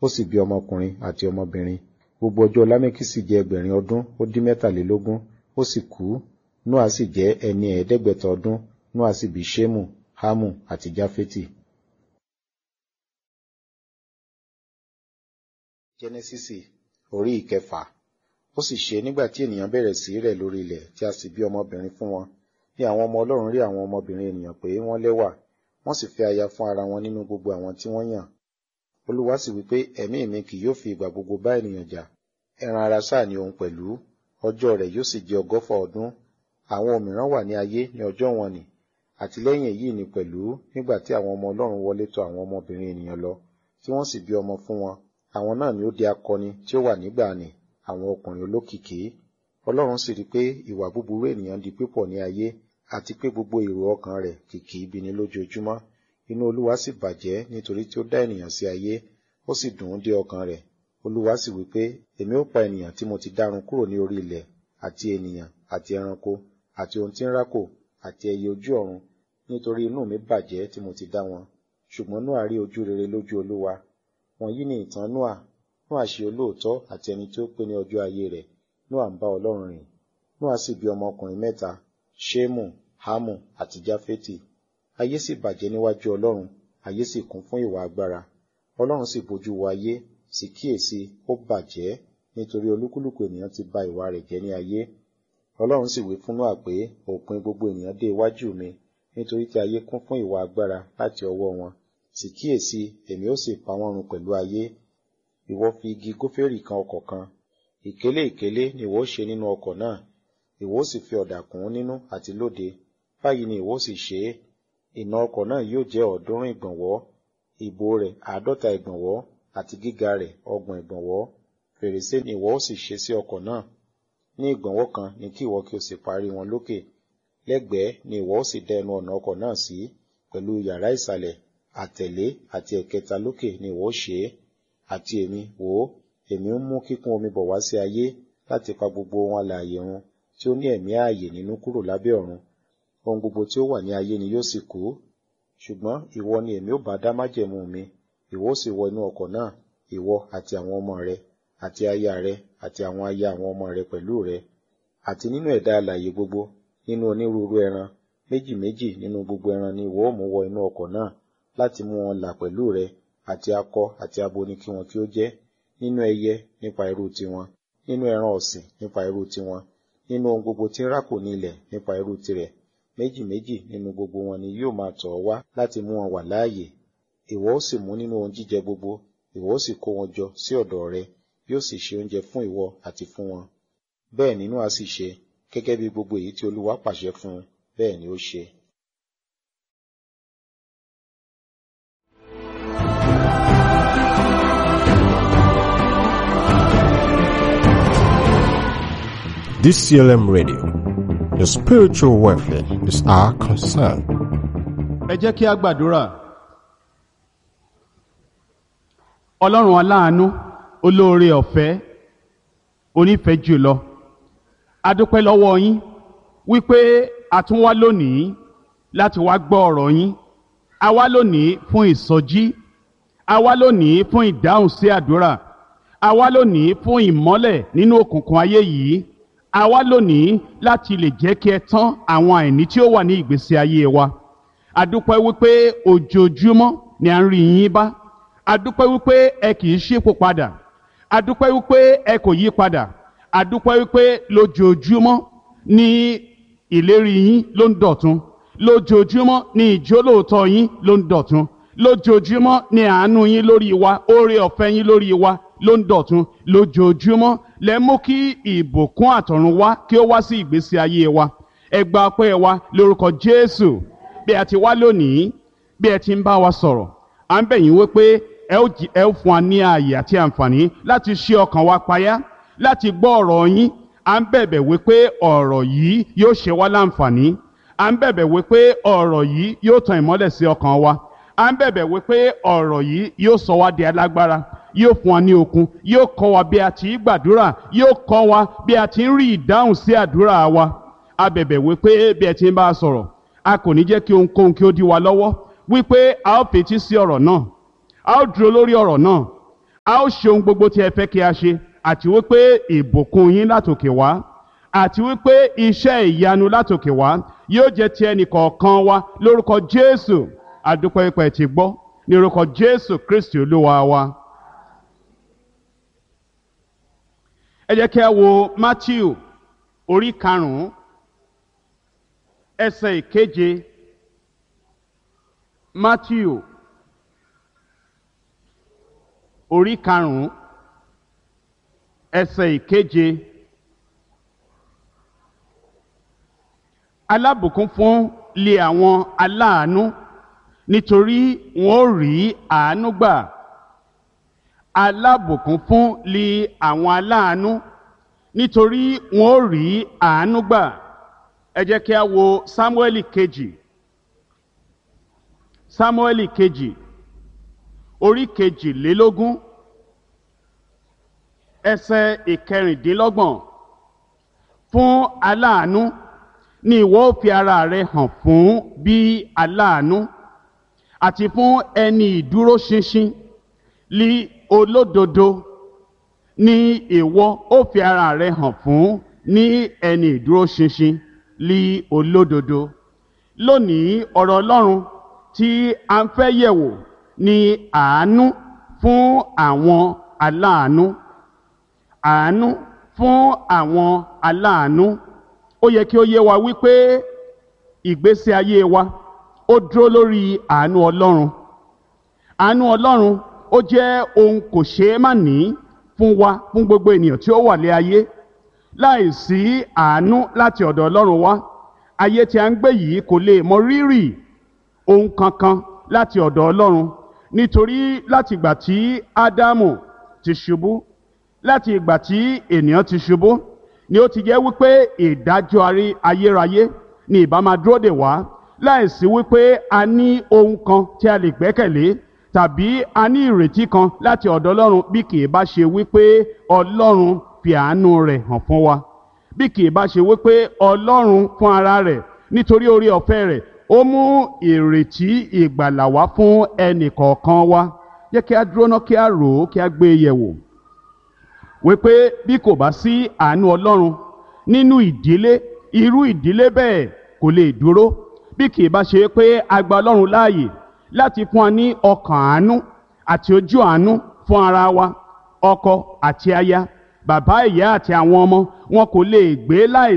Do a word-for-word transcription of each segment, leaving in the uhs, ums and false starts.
ó sì bí ọmọkùnrin àti ọmọbìnrin. Gbogbo ọjọ́ Lámẹ́kì sì jẹ́ ẹgbẹ̀rin ọdún ó dín mẹ́tàlélógún, ó sì kú. Nóà sì jẹ́ ẹni ẹ̀ẹ́dẹ́gbẹ̀ta ọdún. Nóà sì bí Ṣémù, Hámù àti Jáfétì. Jẹ́nẹ́sísì orí ìkẹfà. Ó sì ṣe nígbà tí ènìyàn bẹ̀rẹ̀ sí rẹ̀ lórí ilẹ̀ tí a sì bí ọmọbìnrin fún wọn, ní àwọn ọmọ Ọlọ́run rí àwọn ọmọbìnrin ènìyàn pé wọ́n lẹ́wà, wọ́n sì fẹ́ aya fún ara wọn nínú gbogbo àwọn tí wọ́n yàn. Olúwa sì wí pé, ẹ̀mí mi kì yóò fi ìgbà gbogbo bá ènìyàn jà, ẹran ara sáà ni òun pẹ̀lú, ọjọ́ rẹ̀ yóò sì jẹ́ ọgọ́fà ọdún. Àwọn òmíràn wà ní ayé ní ọjọ́ wọn nì, àti lẹ́yìn èyí ni pẹ̀lú, nígbà tí àwọn ọmọ Ọlọ́run wọlé tọ̀ àwọn ọmọbìnrin ènìyàn lọ, tí wọ́n sì bí ọmọ fún wọn, àwọn náà ni ó di akọni tí ó wà nígbà nì, àwọn ọkùnrin olókìkí. Ọlọ́run sì rí pé ìwà búburú ènìyàn di pípọ̀ ní ayé, àti pé gbogbo èrò ọkàn rẹ̀ kìkì ibi ni lójoojúmọ́. Inú Olúwa sì bàjẹ́ nítorí tí ó dá ènìyàn sí ayé, ó sì dùn ún dé ọkàn rẹ̀. Olúwa sì wí pé, èmi ó pa ènìyàn tí mo ti dárun kúrò ní orí ilẹ̀, àti ènìyàn, àti ẹranko, àti ohun tí ń rákò, àti ẹyẹ ojú ọ̀run, nítorí inú mi bàjẹ́ tí mo ti dá wọn. Ṣùgbọ́n Nóà rí ojú rere lójú Olúwa. Wọ̀nyí ni ìtàn Nóà. Nóà ṣe olóòótọ́ àti ẹni tí ó pé ní ọjọ́ ayé rẹ̀. Nóà ń bá Ọlọ́run rìn. Nóà sì bí ọmọkùnrin mẹ́ta, Ṣémù, Hámù àti Jáfétì. Ayé sì bàjẹ́ níwájú Ọlọ́run, ayé sì kún fún ìwà agbára. Ọlọ́run sì bojú wo ayé, sì kíyèsí, ó bàjẹ́, nítorí olúkúlùkù ènìyàn ti ba ìwà rẹ̀ jẹ́ ní ayé. Ọlọ́run sì wí fún Nóà pé, òpin gbogbo ènìyàn dé iwájú mi, nítorí tí ayé kún fún ìwà agbára láti ọwọ́ wọn. Sì kíyèsí, èmi ó sì pa wọ́n run pẹ̀lú ayé. Ìwọ fi igi góférì kan ọkọ̀ kan, ìkélé ìkélé ni ìwọ ó ṣe nínú ọkọ̀ náà, ìwọ ó sì fi ọ̀dà kùn ún nínú àti lóde. Báyìí ni ìwọ ó sì ṣe é. Ìnà ọkọ̀ náà yóò jẹ́ ọ̀ọ́dúnrún ìgbọ̀nwọ́, ìbò rẹ̀ àádọ́ta ìgbọ̀nwọ́, àti gíga rẹ̀ ọgbọ̀n ìgbọ̀nwọ́. Fèrèsé ni ìwọ ó sì ṣe sí ọkọ̀ náà. Ní ìgbọ̀nwọ́ kan ni kí ìwọ kí o sì parí wọn lókè. Lẹ́gbẹ̀ẹ́ ni ìwọ ó sì dá ẹnu ọ̀nà ọkọ̀ náà sí, pẹ̀lú yàrá ìsàlẹ̀, àtẹ̀lé àti ẹ̀kẹta lókè ni ìwọ ó ṣe é. Àti èmi, wò ó, èmi ń mú kíkún omi bọ̀ wá sí ayé, láti pa gbogbo ohun alààyè run tí ó ní ẹ̀mí ààyè nínú kúrò lábẹ́ ọ̀run. Ohun gbogbo tí ó wà ní ayé ni yóò sì kú. Ṣùgbọ́n ìwọ ni èmi ó bá dá májẹ̀mú mi, ìwọ ó sì wọ inú ọkọ̀ náà, ìwọ àti àwọn ọmọ rẹ, àti aya rẹ, àti àwọn aya àwọn ọmọ rẹ pẹ̀lú rẹ. Àti nínú ẹ̀dá alààyè gbogbo, nínú onírúurú ẹran, méjì méjì nínú gbogbo ẹran ni ìwọ ó mú wọ inú ọkọ̀ náà, láti mú wọn là pẹ̀lú rẹ, àti akọ àti abo ni kí wọn kí ó jẹ́, nínú ẹyẹ nípa irú tiwọn, nínú ẹran ọ̀sìn nípa irú tiwọn, nínú ohun gbogbo tí ń rákò ní ilẹ̀ nípa irú tirẹ̀. Méjì méjì nínú gbogbo wọn ni yóò máa tọ̀ ọ́ wá láti mú wọn wà láàyè. Ìwọ ó sì mú nínú ohun jíjẹ gbogbo, ìwọ ó sì kó wọn jọ sí ọ̀dọ̀ rẹ, yóò sì ṣe oúnjẹ fún ìwọ àti fún wọn. Bẹ́ẹ̀ ni Nóà sì ṣe, gẹ́gẹ́ bí gbogbo èyí tí Olúwa pàṣẹ fún un, bẹ́ẹ̀ ni ó ṣe. D C L M Radio, your spiritual welfare is our concern. Ẹ jẹ́ kí a gbàdúrà. Ọlọ́run aláàánú, olóore ọ̀fẹ́, onífẹ̀ẹ́ jùlọ. A dúpẹ́ lọ́wọ́ yín wípé a tún wá lónìí láti wá gbọ́ ọ̀rọ̀ yín. A wá lónìí fún ìsọjí. A wá lónìí fún ìdáhùn sí àdúrà. A wá lónìí fún ìmọ́lẹ̀ nínú òkùnkùn ayé yìí. A wá lónìí láti lè jẹ́ kí ẹ tán àwọn àìní tí ó wà ní ìgbésí ayé wa. A dúpẹ́ wípé ojoojúmọ́ ni a ń rí yín bá. A dúpẹ́ wípé ẹ kì í ṣípò padà. A dúpẹ́ wípé ẹ kò yí padà. A dúpẹ́ wípé lójoojúmọ́ ni ìlérí yín ló ń dọ̀tun. Lójoojúmọ́ ni ìjólóòtọ́ yín ló ń dọ̀tun. Lójoojúmọ́ ni àánú yín lórí wa, oore ọ̀fẹ́ yín lórí wa ló ń dọ̀tun. Lójoojúmọ́ lẹ mú kí ìbùkún àtọ̀run wá kí ó wá sí ìgbésí ayé wa. Ẹ gba ọpẹ́ wa lórúkọ Jésù. Bí a ti wá lónìí, bí ẹ ti ń bá wa sọ̀rọ̀, à ń bẹ̀ yín wípé ẹ ó fún wa ní ààyè àti àǹfààní láti ṣí ọkàn wa payá, láti gbọ́ ọ̀rọ̀ yín. À ń bẹ̀bẹ̀ wípé ọ̀rọ̀ yìí yóò ṣe wá láǹfààní. À ń bẹ̀bẹ̀ wípé ọ̀rọ̀ yìí yóò tan ìmọ́lẹ̀ sí ọkàn wa. À ń bẹ̀bẹ̀ wípé ọ̀rọ̀ yìí yóò sọ wá di alágbára, yóò fún wa ní okun, yóò kọ́ wa bí a ti gbàdúrà, yóò kọ́ wa bí a ti ń rí ìdáhùn sí àdúrà wa. A bẹ̀bẹ̀ wípé bí ẹ ti ń bá a sọ̀rọ̀, a kò ní jẹ́ kí ohunkóhun kí ó dí wa lọ́wọ́, wípé a ó fetí sí ọ̀rọ̀ náà, a ó dúró lórí ọ̀rọ̀ náà, a ó ṣe ohun gbogbo tí ẹ fẹ́ kí a ṣe, àti wípé ìbùkún yín látòkè wá, àti wípé iṣẹ́ ìyanu látòkè wá yóò jẹ́ ti ẹnì kọ̀ọ̀kan wa lórúkọ Jésù. Adúpẹ́ pé ẹ ti gbọ́ ní orúkọ Jésù Kristi Olúwa wa. Ẹ jẹ́ kí a wo Mátíù orí karùn-ún ẹsẹ̀ ìkeje. Mátíù orí karùn-ún ẹsẹ̀ ìkeje. Alábùkún fún lé àwọn aláàánú, nítorí wọn ó rí àánú gbà. Alábùkún fún lé àwọn aláàánú, nítorí wọn ó rí àánú gbà. Ẹ jẹ́ kí a wo Sámúẹ́lì kejì. Sámúẹ́lì kejì orí kejìlélógún ẹsẹ̀ ìkẹrìndínlọ́gbọ̀n. Fún aláàánú ni ìwọ ó fi ara rẹ hàn fún bí aláàánú, àti fún ẹni ìdúró ṣinṣin lí olódodo ni ìwọ ó fi ara rẹ hàn fún ní ẹni ìdúró ṣinṣin lí olódodo. Lónìí ọ̀rọ̀ Ọlọ́run tí a ń fẹ́ yẹ̀wò ni àánú fún àwọn aláàánú. Àánú fún àwọn aláàánú. Ó yẹ kí ó yé wa wípé ìgbésí ayé wa ó dúró lórí àánú Ọlọ́run. Àánú Ọlọ́run ó jẹ́ ohun kò ṣeé má ní fún wa, fún gbogbo ènìyàn tí ó wà lé ayé. Láìsí àánú láti ọ̀dọ̀ Ọlọ́run wá, ayé tí a ń gbé yìí kò lè mọ rírì ohun kankan láti ọ̀dọ̀ Ọlọ́run. Nítorí láti ìgbà tí Ádámù ti ṣubú, láti ìgbà tí ènìyàn ti ṣubú, ni ó ti jẹ́ wípé ìdájọ́ ayérayé ni ìbá máa dúró dè wá, láìsí wípé a ní ohun kan tí a lè gbẹ́kẹ̀lé tàbí a ní ìrètí kan láti ọ̀dọ̀ Ọlọ́run, bí kì í bá ṣe wípé Ọlọ́run fi àánú rẹ̀ hàn fún wa. Bí kì í bá ṣe wípé Ọlọ́run fún ara rẹ̀ nítorí oore ọ̀fẹ́ rẹ̀ ó mú ìrètí ìgbàlà wá fún ẹnì kọ̀ọ̀kan wa. Jẹ́ kí a dúró ná, kí a rò ó, kí a gbé e yẹ̀wò wípé bí kò bá sí àánú Ọlọ́run nínú ìdílé, irú ìdílé bẹ́ẹ̀ kò lè dúró. Bí kì í bá ṣe pé a gba Ọlọ́run láàyè láti fún wa ní ọkàn àánú àti ojú àánú fún ara wa, ọkọ àti aya, bàbá ìyá àti àwọn ọmọ, wọn kò lè gbé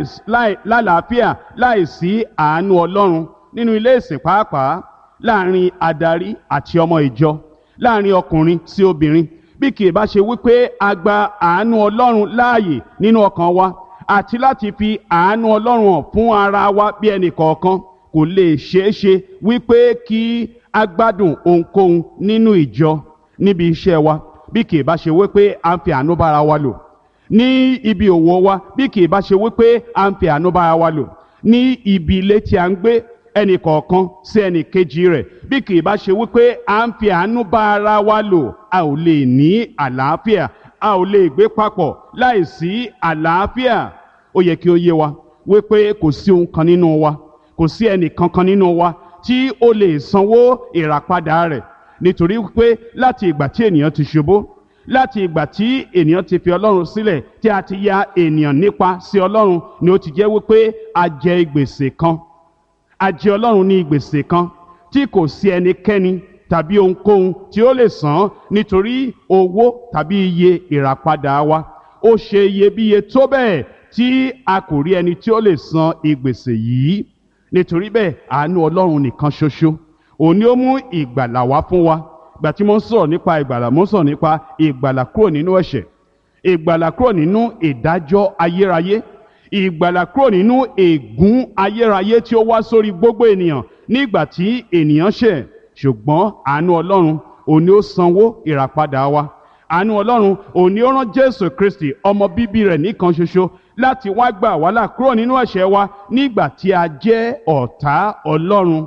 lálàáfíà láìsí àánú Ọlọ́run. Nínú ilé ìsìn pàápàá, láàrin adarí àti ọmọ ìjọ, láàrin ọkùnrin sí obìnrin, bí kì í bá ṣe wípé a gba àánú Ọlọ́run láàyè nínú ọkàn wa àti láti fi àánú Ọlọ́run hàn fún ara wa bí ẹnì kọ̀ọ̀kan, kò lè ṣeé ṣe wípé kí a gbádùn ohunkóhun nínú ìjọ, níbi iṣẹ́ wa, bí kì í bá ṣe wípé a ń fi àánú bára wa lò, ní ibi òwò wa, bí kì í bá ṣe wípé a ń fi àánú bára wa lò, ní ibi ilé tí a ń gbé, ẹnì kọ̀ọ̀kan sí ẹnì kejì rẹ̀, bí kì í bá ṣe wípé à ń fi àánú bá ara wa lò, a ò lè ní àlàáfíà, a ò lè gbé papọ̀ láìsí àlàáfíà. Ó yẹ kí ó yé wa wípé kò sí ohun kan nínú wa, kò sí ẹnì kankan nínú wa tí ó lè sanwó ìràpadà rẹ̀, nítorí wípé láti ìgbà tí ènìyàn ti ṣubú, láti ìgbà tí ènìyàn ti fi Ọlọ́run sílẹ̀, tí a ti ya ènìyàn nípa sí Ọlọ́run, ni ó ti jẹ́ wípé a jẹ gbèsè kan. A jẹ Ọlọ́run ní gbèsè kan tí kò sí ẹnikẹ́ni tàbí ohunkóhun tí ó lè san, nítorí owó tàbí iye ìràpadà wa ó ṣe iyebíye tó bẹ́ẹ̀ tí a kò rí ẹni tí ó lè san ìgbèsè yìí. Nítorí bẹ́ẹ̀ àánú Ọlọ́run nìkan ṣoṣo òun ni ó mú ìgbàlà wá fún wa. Ìgbà tí mo ń sọ̀rọ̀ nípa ìgbàlà, mo ń sọ̀rọ̀ nípa ìgbàlà kúrò nínú ẹ̀ṣẹ̀, ìgbàlà kúrò nínú ìdájọ́ ayérayé, ìgbàlà kúrò nínú ègún ayérayé tí ó wá sórí gbogbo ènìyàn nígbà tí ènìyàn ṣẹ̀. Ṣùgbọ́n àánú Ọlọ́run òun ni ó sanwó ìràpadà wa. Àánú Ọlọ́run òun ni ó rán Jésù Kristi, ọmọ bíbí rẹ̀ nìkan ṣoṣo, láti wá gbà wá là kúrò nínú ẹ̀ṣẹ̀ wa nígbà tí a jẹ́ ọ̀tá Ọlọ́run.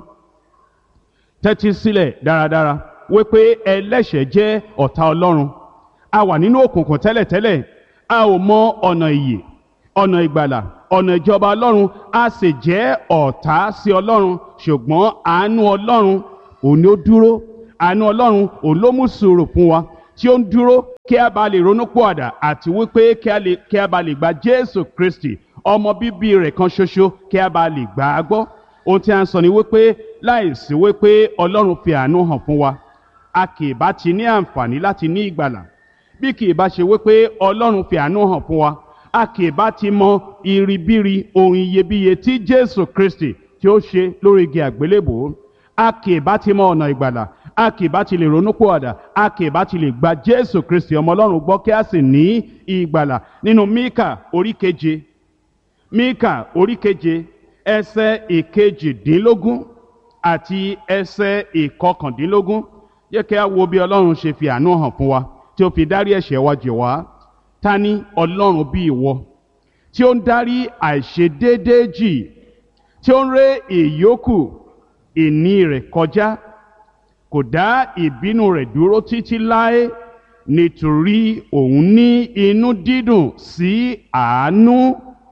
Tẹ́tí sílẹ̀ dáradára wípé ẹlẹ́ṣẹ̀ jẹ́ ọ̀tá Ọlọ́run. A wà nínú òkùnkùn tẹ́lẹ̀tẹ́lẹ̀, a ò mọ ọ̀nà ìyè, ọ̀nà ìgbàlà, ọ̀nà ìjọba Ọlọ́run, a sì jẹ́ ọ̀tá sí Ọlọ́run. Ṣùgbọ́n àánú Ọlọ́run òun ni ó dúró, àánú Ọlọ́run òun ló mú sùúrù fún wa, tí ó ń dúró kí a bá lè ronúpìwàdà àti wípé kí a lè kí a bá lè gba Jésù Kristi ọmọ bíbí rẹ̀ kan ṣoṣo kí a bá lè gbà á gbọ́. Ohun tí a ń sọ ni wípé láìsí wípé Ọlọ́run fi àánú hàn fún wa, a kì í bá ti ní àǹfààní láti ní ìgbàlà. Bí kì í bá ṣe wípé Ọlọ́run fi àánú hàn fún wa, a kì í bá ti mọ iribiri ohun iyebíye tí Jésù Kristi tí ó ṣe lórí igi àgbélébùú. A kì í bá ti mọ ọ̀nà ìgbàlà, a kì í bá ti lè ronúpìwàdà, a kì í bá ti lè gba Jésù Kristi ọmọ Ọlọ́run gbọ́ kí a sì ní ìgbàlà. Nínú Míkà orí keje, Míkà orí keje ẹsẹ̀ ìkejìdínlógún àti ẹsẹ̀ ìkọkàndínlógún, jẹ́ kí a wo bí Ọlọ́run ṣe fi àánú hàn fún wa tí ó fi dárí ẹ̀ṣẹ̀ wa jì wá. Ta ni Ọlọ́run bí ìwọ tí ó ń dárí àìṣedéédéé jì, tí ó ń ré ìyókù ìní rẹ̀ kọjá, kò dá ìbínú rẹ̀ dúró títí láé, nítorí òun ní inú dídùn sí àánú.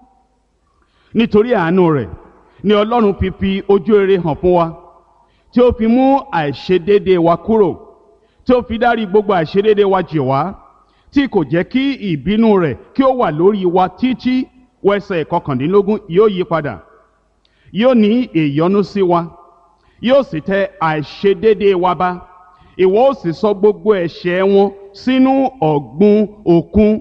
Nítorí àánú rẹ̀ ni Ọlọ́run fi fi ojú rere hàn fún wa, tí ó fi mú àìṣedéédéé wa kúrò, tí ó fi dárí gbogbo àìṣedéédéé wa jì wá, tí kò jẹ́ kí ìbínú rẹ̀ kí ó wà lórí wa títí. Wẹsẹ̀ ìkọkàndínlógún, yóò yí padà, yóò ní ìyọ́nú sí wa, yóò sì tẹ àìṣedéédéé wa ba, ìwọ ó sì sọ gbogbo ẹ̀ṣẹ̀ wọn sínú ọ̀gbun òkun.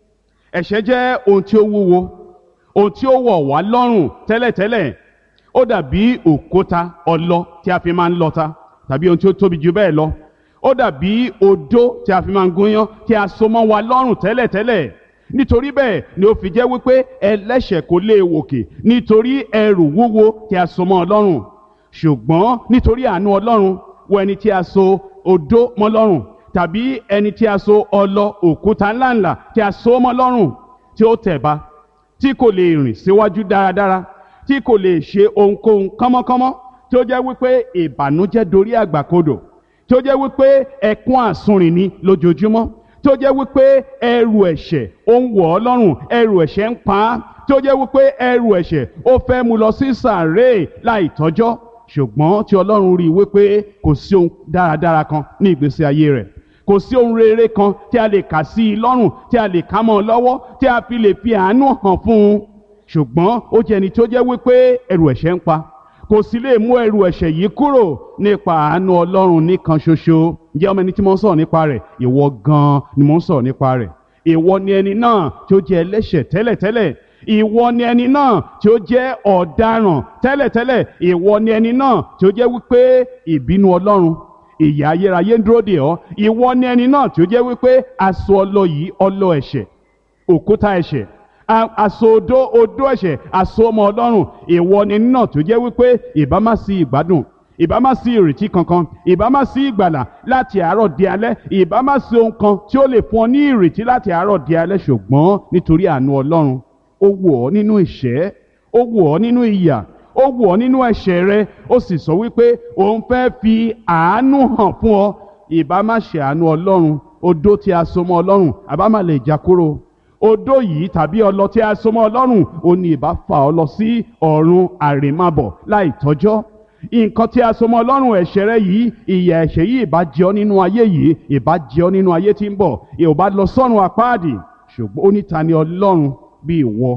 Ẹ̀ṣẹ̀ jẹ́ ohun tí ó wúwo, ohun tí ó wọ̀ wá lọ́rùn tẹ́lẹ̀tẹ́lẹ̀. Ó dàbí òkúta ọlọ tí a fi máa ń lọta, tàbí ohun tí ó tóbi jù bẹ́ẹ̀ lọ. Ó dàbí odó tí a fi máa ń gúnyán tí a so mọ́ wa lọ́rùn tẹ́lẹ̀tẹ́lẹ̀. Nítorí bẹ́ẹ̀ ni ó fi jẹ́ wípé ẹlẹ́ṣẹ̀ kò lè wòkè nítorí ẹrù wúwo tí a so mọ́ Ọlọ́run. Ṣùgbọ́n nítorí àánú Ọlọ́run, wo ẹni tí a so odó mọ́ lọ́rùn, tàbí ẹni tí a so ọlọ òkúta ńláńlá tí a so mọ́ lọ́rùn, tí ó tẹ̀ ba, tí kò lè rìn síwájú dáradára, tí kò lè ṣe ohunkóhun kánmọ́kánmọ́, tí ó jẹ́ wípé ìbànújẹ́ dorí àgbàkodò, tí ó jẹ́ wípé ẹkún àsunrìn ni lójoojúmọ́, tí ó jẹ́ wípé ẹrù ẹ̀ṣẹ̀ ó ń wọ̀ ọ́ lọ́rùn, ẹrù ẹ̀ṣẹ̀ ń pa á, tí ó jẹ́ wípé ẹrù ẹ̀ṣẹ̀ ó fẹ́ mú lọ sí sàréè láì tọ́jọ́. Ṣùgbọ́n tí Ọlọ́run rí i wípé kò sí ohun dáradára kan ní ìgbésí ayé rẹ̀, kò sí ohun rere kan tí a lè kà sí i lọ́rùn, tí a lè ká mọ́ ọ lọ́wọ́, tí a fi lè fi àánú hàn fún un. Ṣùgbọ́n ó jẹ́ ẹni tó jẹ́ wípé ẹrù ẹ̀ṣẹ̀ ń pa, kò sì lè mú ẹrù ẹ̀ṣẹ̀ yìí kúrò nípa àánú Ọlọ́run nìkan ṣoṣo. Ǹjẹ́ ọmọ ẹni tí mo ń sọ̀rọ̀ nípa rẹ̀? Ìwọ gan-an ni mo ń sọ̀rọ̀ nípa rẹ̀. Ìwọ ni ẹni náà tí ó jẹ́ ẹlẹ́ṣẹ̀ tẹ́lẹ̀tẹ́lẹ̀. Ìwọ ni ẹni náà tí ó jẹ́ ọ̀daràn tẹ́lẹ̀tẹ́lẹ̀. Ìwọ ni ẹni náà tí ó jẹ́ wípé ìbínú Ọlọ́run, ìyà ayérayé ń dúró dè ọ́. Ìwọ ni ẹni náà tí ó jẹ́ wípé aṣọ ọlọ yìí, ọlọ ẹ̀ṣẹ̀, òkúta ẹ̀ṣẹ̀, aṣọ odó odó ẹ̀ṣẹ̀, aṣọ ọmọ Ọlọ́run. Ìwọ ni ẹni náà tí ó jẹ́ wípé ìbá má sí ìgbádùn, ìbá má sí ìrètí kankan, ìbá má sí ìgbàlà láti àárọ̀ di alẹ́, ìbá má sí ohun kan tí ó lè fún ọ ní ìrètí láti àárọ̀ di alẹ́. Ṣùgbọ́n nítorí àánú Ọlọ́run, ó wò ọ́ nínú ìṣẹ́, ó wò ọ́ nínú ìyà, ó wò ọ́ nínú ẹ̀ṣẹ̀ rẹ, ó sì sọ wípé òun fẹ́ fi àánú hàn fún ọ. Ìbá má ṣe àánú Ọlọ́run, odó tí a so mọ́ Ọlọ́run àbá má lè já kúrò. Odó yìí tàbí ọlọ tí a so mọ́ Ọlọ́run, ó ní ìbá fà ọ́ lọ sí ọ̀run àrèmábọ̀ láì tọ́jọ́. Nǹkan tí a so mọ́ Ọlọ́run, ẹ̀ṣẹ̀ rẹ yìí, ìyà ẹ̀ṣẹ̀ yìí ìbá jẹ ọ́ nínú ayé yìí, ìbá jẹ ọ́ nínú ayé tí ń bọ̀, ìbá lọ sọ́run àpáàdì. Ṣùgbọ́n ó ní ta ni Ọlọ́run bí ìwọ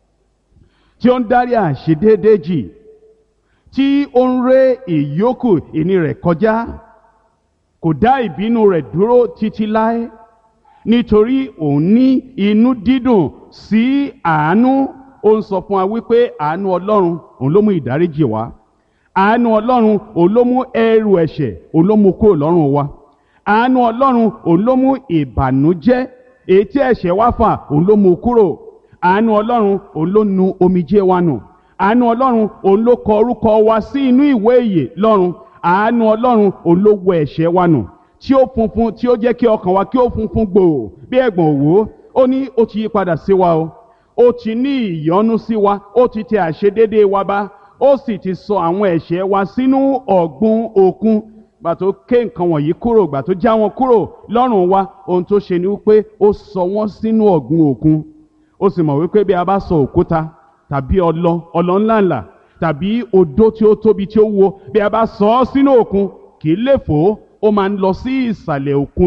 tí ó ń dárí àìṣedéédéé jì, tí ó ń ré ìyókù ìní rẹ̀ kọjá, kò dá ìbínú rẹ̀ dúró títí láé, nítorí òun ní inú dídùn sí àánú. Ó ń sọ fún wa wípé àánú Ọlọ́run òun ló mú ìdáríjì wá. Àánú Ọlọ́run òun ló mú ẹrù ẹ̀ṣẹ̀ òun ló mú kúrò lọ́rùn wa. Àánú Ọlọ́run òun ló mú ìbànújẹ́ èyí tí ẹ̀ṣẹ̀ wá fà òun ló mú kúrò. Àánú Ọlọ́run òun ló nu omijé wa nù. Àánú Ọlọ́run òun ló kọ orúkọ wa sí inú ìwé ìyè lọ́run. Àánú Ọlọ́run òun ló wẹ ẹ̀ṣẹ̀ wa nù, tí ó funfun, tí ó jẹ́ kí ọkàn wa kí ó funfun gbòò bí ẹ̀gbọ̀n òwú. Ó ní ó ti yí padà sí wa o, ó ti ní ìyọ́nú sí wa, ó ti tẹ àìṣedéédéé wa bá, ó sì ti sọ àwọn ẹ̀ṣẹ̀ wa sínú ọ̀gbun òkun. Gbà tó ké nǹkan wọ̀nyí kúrò, gbà tó já wọn kúrò lọ́rùn wa, ohun tó ṣe ni wípé ó sọ wọ́n sínú ọ̀gbun òkun. Ó sì mọ̀ wípé bí a bá sọ òkúta tàbí ọlọ ọlọ ńláńlá tàbí odó tí ó tóbi tí ó wúwo, bí a bá sọ ọ́ sínú òkun, kì í lè fò, ó máa ń lọ sí ìsàlẹ̀ òkun ni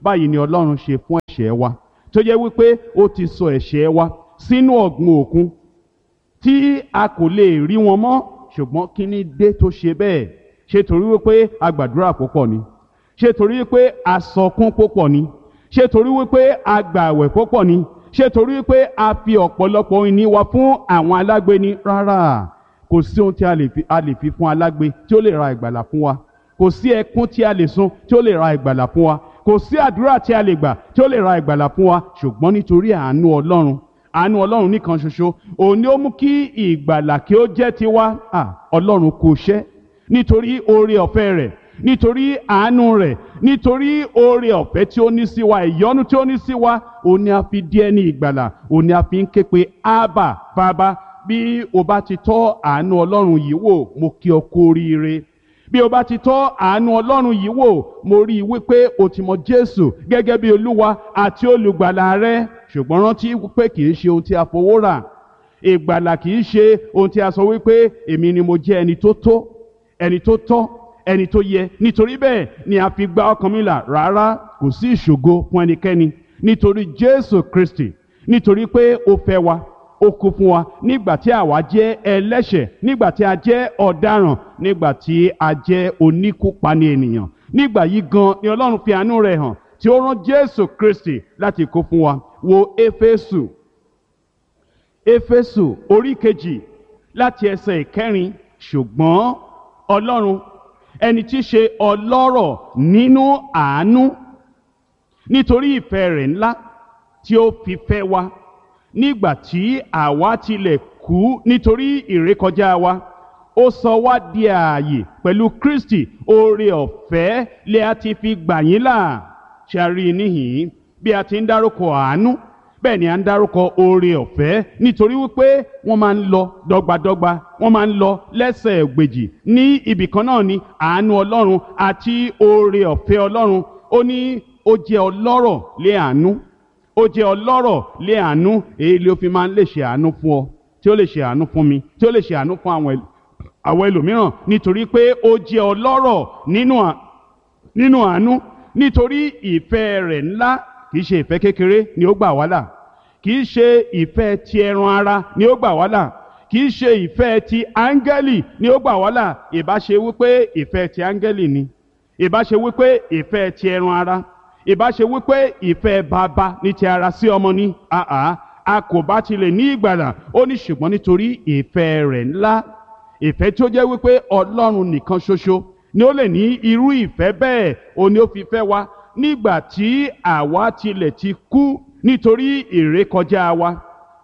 báyìí ni Ọlọ́run ṣe fún ẹ̀ṣẹ̀ wa tó jẹ́ wípé ó ti sọ ẹ̀ṣẹ̀ wa sínú ọ̀gbun òkun tí a kò lè rí wọn mọ́. Ṣùgbọ́n kí ni dé tó ṣe bẹ́ẹ̀? Ṣé torí wípé a gbàdúrà púpọ̀ ni? Ṣé torí wípé a sọkún púpọ̀ ni? Ṣé torí wípé a gbààwẹ̀ púpọ̀ ni? Ṣé torí wípé a fi ọ̀pọ̀lọpọ̀ ìní wa fún àwọn alágbe ni? Rárá, kò sí ohun tí a lè fi a lè fi fún alágbe tí ó lè ra ìgbàlà fún wa. Kò sí ẹkún tí a lè sun tí ó lè ra ìgbàlà fún wa. Kò sí àdúrà tí a lè gbà tí ó lè ra ìgbàlà fún wa. Ṣùgbọ́n nítorí àánú Ọlọ́run, àánú Ọlọ́run nìkan ṣoṣo, òun ni ó mú kí ìgbàlà kí ó jẹ́ tiwa. À, Ọlọ́run kò ṣẹ́ nítorí oore ọ̀fẹ́ rẹ̀, nítorí àánú rẹ̀, nítorí oore ọ̀fẹ́ tí ó ní sí wa, ìyọ́nú tí ó ní sí wa, òun ni a fi di ẹni ìgbàlà, òun ni a fi ń ké pe Ábà Bàbá. Bí o bá ti tọ́ àánú Ọlọ́run yìí wò, mo kí ọ kú oríire. Bí o bá ti tọ́ àánú Ọlọ́run yìí wò, mo rí i wípé o ti mọ Jésù gẹ́gẹ́ bí Olúwa àti olùgbàlà rẹ. Ṣùgbọ́n rántí wípé kì í ṣe ohun tí a fowó rà. Ìgbàlà kì í ṣe ohun tí a sọ wípé èmi ni mo jẹ́ ẹni tó tó, ẹni tó tọ́, ẹni tó yẹ. Nítorí bẹ́ẹ̀ ni a fi gba ọkàn mi là. Rárá, kò sí ìṣògo fún ẹnikẹ́ni nítorí Jésù Kristi, nítorí pé ó fẹ́ wa, ó kú fún wa nígbà tí àwa jẹ́ ẹlẹ́ṣẹ̀, nígbà tí a jẹ́ ọ̀daràn, nígbà tí a jẹ́ oníkúpani ènìyàn. Nígbà yìí gan ni Ọlọ́run fi àánú rẹ̀ hàn tí ó rán Jésù Kristi láti kú fún wa. Wo Éfésù, Éfésù orí kejì láti ẹsẹ̀ ìkẹrin. Ṣùgbọ́n Ọlọ́run, ẹni tí í ṣe ọlọ́rọ̀ nínú àánú, nítorí ìfẹ́ rẹ̀ ńlá tí ó fi fẹ́ wa nígbà tí àwa tilẹ̀ kú nítorí ìrékọjá wa, ó sọ wá di ààyè pẹ̀lú Kristi. Oore ọ̀fẹ́ lè a ti fi gbà yín là. Ṣé a rí i níhìn-ín? Bí a ti ń dárúkọ àánú, bẹ́ẹ̀ ni a ń dárúkọ oore ọ̀fẹ́, nítorí wípé wọ́n máa ń lọ dọ́gbadọ́gba, wọ́n máa ń lọ lẹ́sẹ̀ ògbèjì. Ní ibì kan náà ni àánú Ọlọ́run àti oore ọ̀fẹ́ Ọlọ́run. Ó ní ó jẹ́ ọlọ́rọ̀ lé àánú, ó jẹ́ ọlọ́rọ̀ lé àánú. Èyí ló fi máa ń lè ṣe àánú fún ọ, tí ó lè ṣe àánú fún mi, tí ó lè ṣe àánú fún àwọn àwọn ẹlòmíràn, nítorí pé ó jẹ́ ọlọ́rọ̀ nínú àánú. Nítorí ìfẹ́ rẹ̀ ńlá, kìí ṣe ìfẹ́ kékeré ni ó gbà wá là, kìí ṣe ìfẹ́ ti ẹran ara ni ó gbà wá là, kìí ṣe ìfẹ́ ti áńgẹ́lì ni ó gbà wá là. Ìbá ṣe wípé ìfẹ́ ti áńgẹ́lì ni, ìbá ṣe wípé ìfẹ́ ti ẹran ara, ìbá ṣe wípé ìfẹ́ bàbá ní ti ara sí ọmọ ni, àá a kò bá tilẹ̀ ní ìgbàlà. Ó ní ṣùgbọ́n nítorí ìfẹ́ rẹ̀ ńlá, ìfẹ́ tí ó jẹ́ wípé Ọlọ́run nìkan ṣoṣo ni ó lè ní irú ìfẹ́ bẹ́ẹ̀, ó ní ó fi fẹ́ wa nígbà tí àwa tilẹ̀ ti kú nítorí ìrékọjá wa.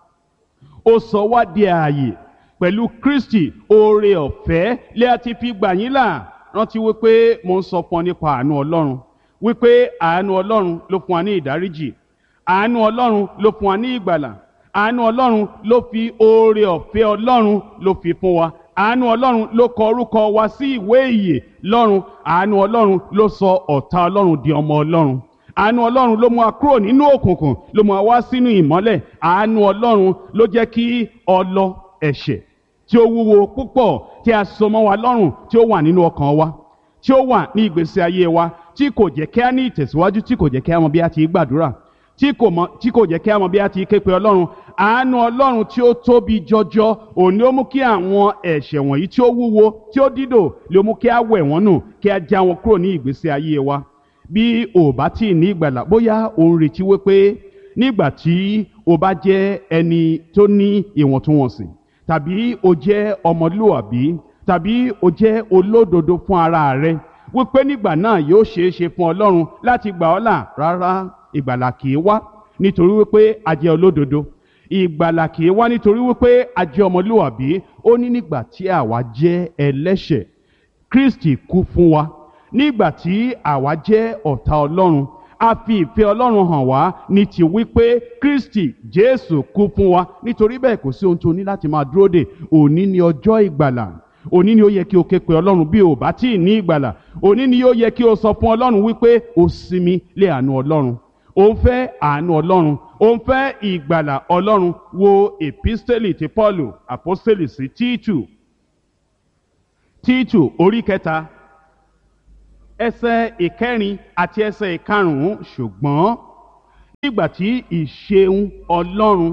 Ó sọ wá di ààyè pẹ̀lú Kristi. Oore ọ̀fẹ́ lè a ti fi gbà yín là. Rántí wípé mo ń sọ fún ọ nípa àánú Ọlọ́run, wípé àánú Ọlọ́run ló fún wa ní ìdáríjì, àánú Ọlọ́run ló fún wa ní ìgbàlà, àánú Ọlọ́run ló fi oore ọ̀fẹ́ Ọlọ́run ló fi fún wa. Àánú Ọlọ́run ló kọ orúkọ wa sí ìwé ìyè lọ́run. Àánú Ọlọ́run ló sọ ọ̀tá Ọlọ́run di ọmọ Ọlọ́run. Àánú Ọlọ́run ló mú wa kúrò nínú òkùnkùn, ló mú wa wá sínú ìmọ́lẹ̀. Àánú Ọlọ́run ló jẹ́ kí ọlọ ẹ̀ṣẹ̀ tí ó wúwo púpọ̀ tí a so mọ́ wa lọ́rùn, tí ó wà nínú ọkàn wa, tí ó wà ní ìgbésí ayé wa, tí kò jẹ́ kí a ní ìtẹ̀síwájú, tí kò jẹ́ kí a mọ bí a ti gbàdúrà, tí kò mọ tí kò jẹ́ kí a mọ bí a ti ké pe Ọlọ́run. Àánú Ọlọ́run tí ó tóbi jọjọ, òun ni ó mú kí àwọn ẹ̀ṣẹ̀ wọ̀nyí tí ó wúwo, tí ó dídò, ló mú kí a wẹ̀ wọ́n nù, kí a já wọn kúrò ní ìgbésí ayé wa. Bí o bá tí ì ní ìgbàlà, bóyá o ń retí wípé nígbà tí o bá jẹ́ ẹni tó ní ìwọ̀ntúnwọ̀nsì, tàbí o jẹ́ ọmọlúwàbí, tàbí o jẹ́ olódodo fún ara rẹ, wípé nígbà náà yóò ṣeé ṣe fún Ọlọ́run láti gbà ọ́ là. Rárá, ìgbàlà kì í wá nítorí wípé a jẹ́ olódodo. Ìgbàlà kì í wá nítorí wípé a jẹ́ ọmọlúwàbí. Ó ní nígbà tí àwa jẹ́ ẹlẹ́ṣẹ̀, Kristi kú fún wa. Nígbà tí àwa jẹ́ ọ̀tá Ọlọ́run, a fi ìfẹ́ Ọlọ́run hàn wá ní ti wípé Kristi Jésù kú fún wa. Nítorí bẹ́ẹ̀ kò sí ohun tó ní láti máa dúró dè. Òní ni ọjọ́ ìgbàlà. Òní ni ó yẹ kí o ké pe Ọlọ́run bí o bá tí ì ní ìgbàlà. Òní ni ó yẹ kí o sọ fún Ọlọ́run wípé o sinmi lé àánú Ọlọ́run. Ó ń fẹ́ àánú Ọlọ́run, ó ń fẹ́ ìgbàlà Ọlọ́run. Wo episteli ti Pọ́ọ̀lù àpọ́sítélì sí Títù, Títù orí kẹta ẹsẹ̀ ìkẹrin àti ẹsẹ̀ ìkarùn-ún ṣùgbọ́n nígbà tí ìṣeun Ọlọ́run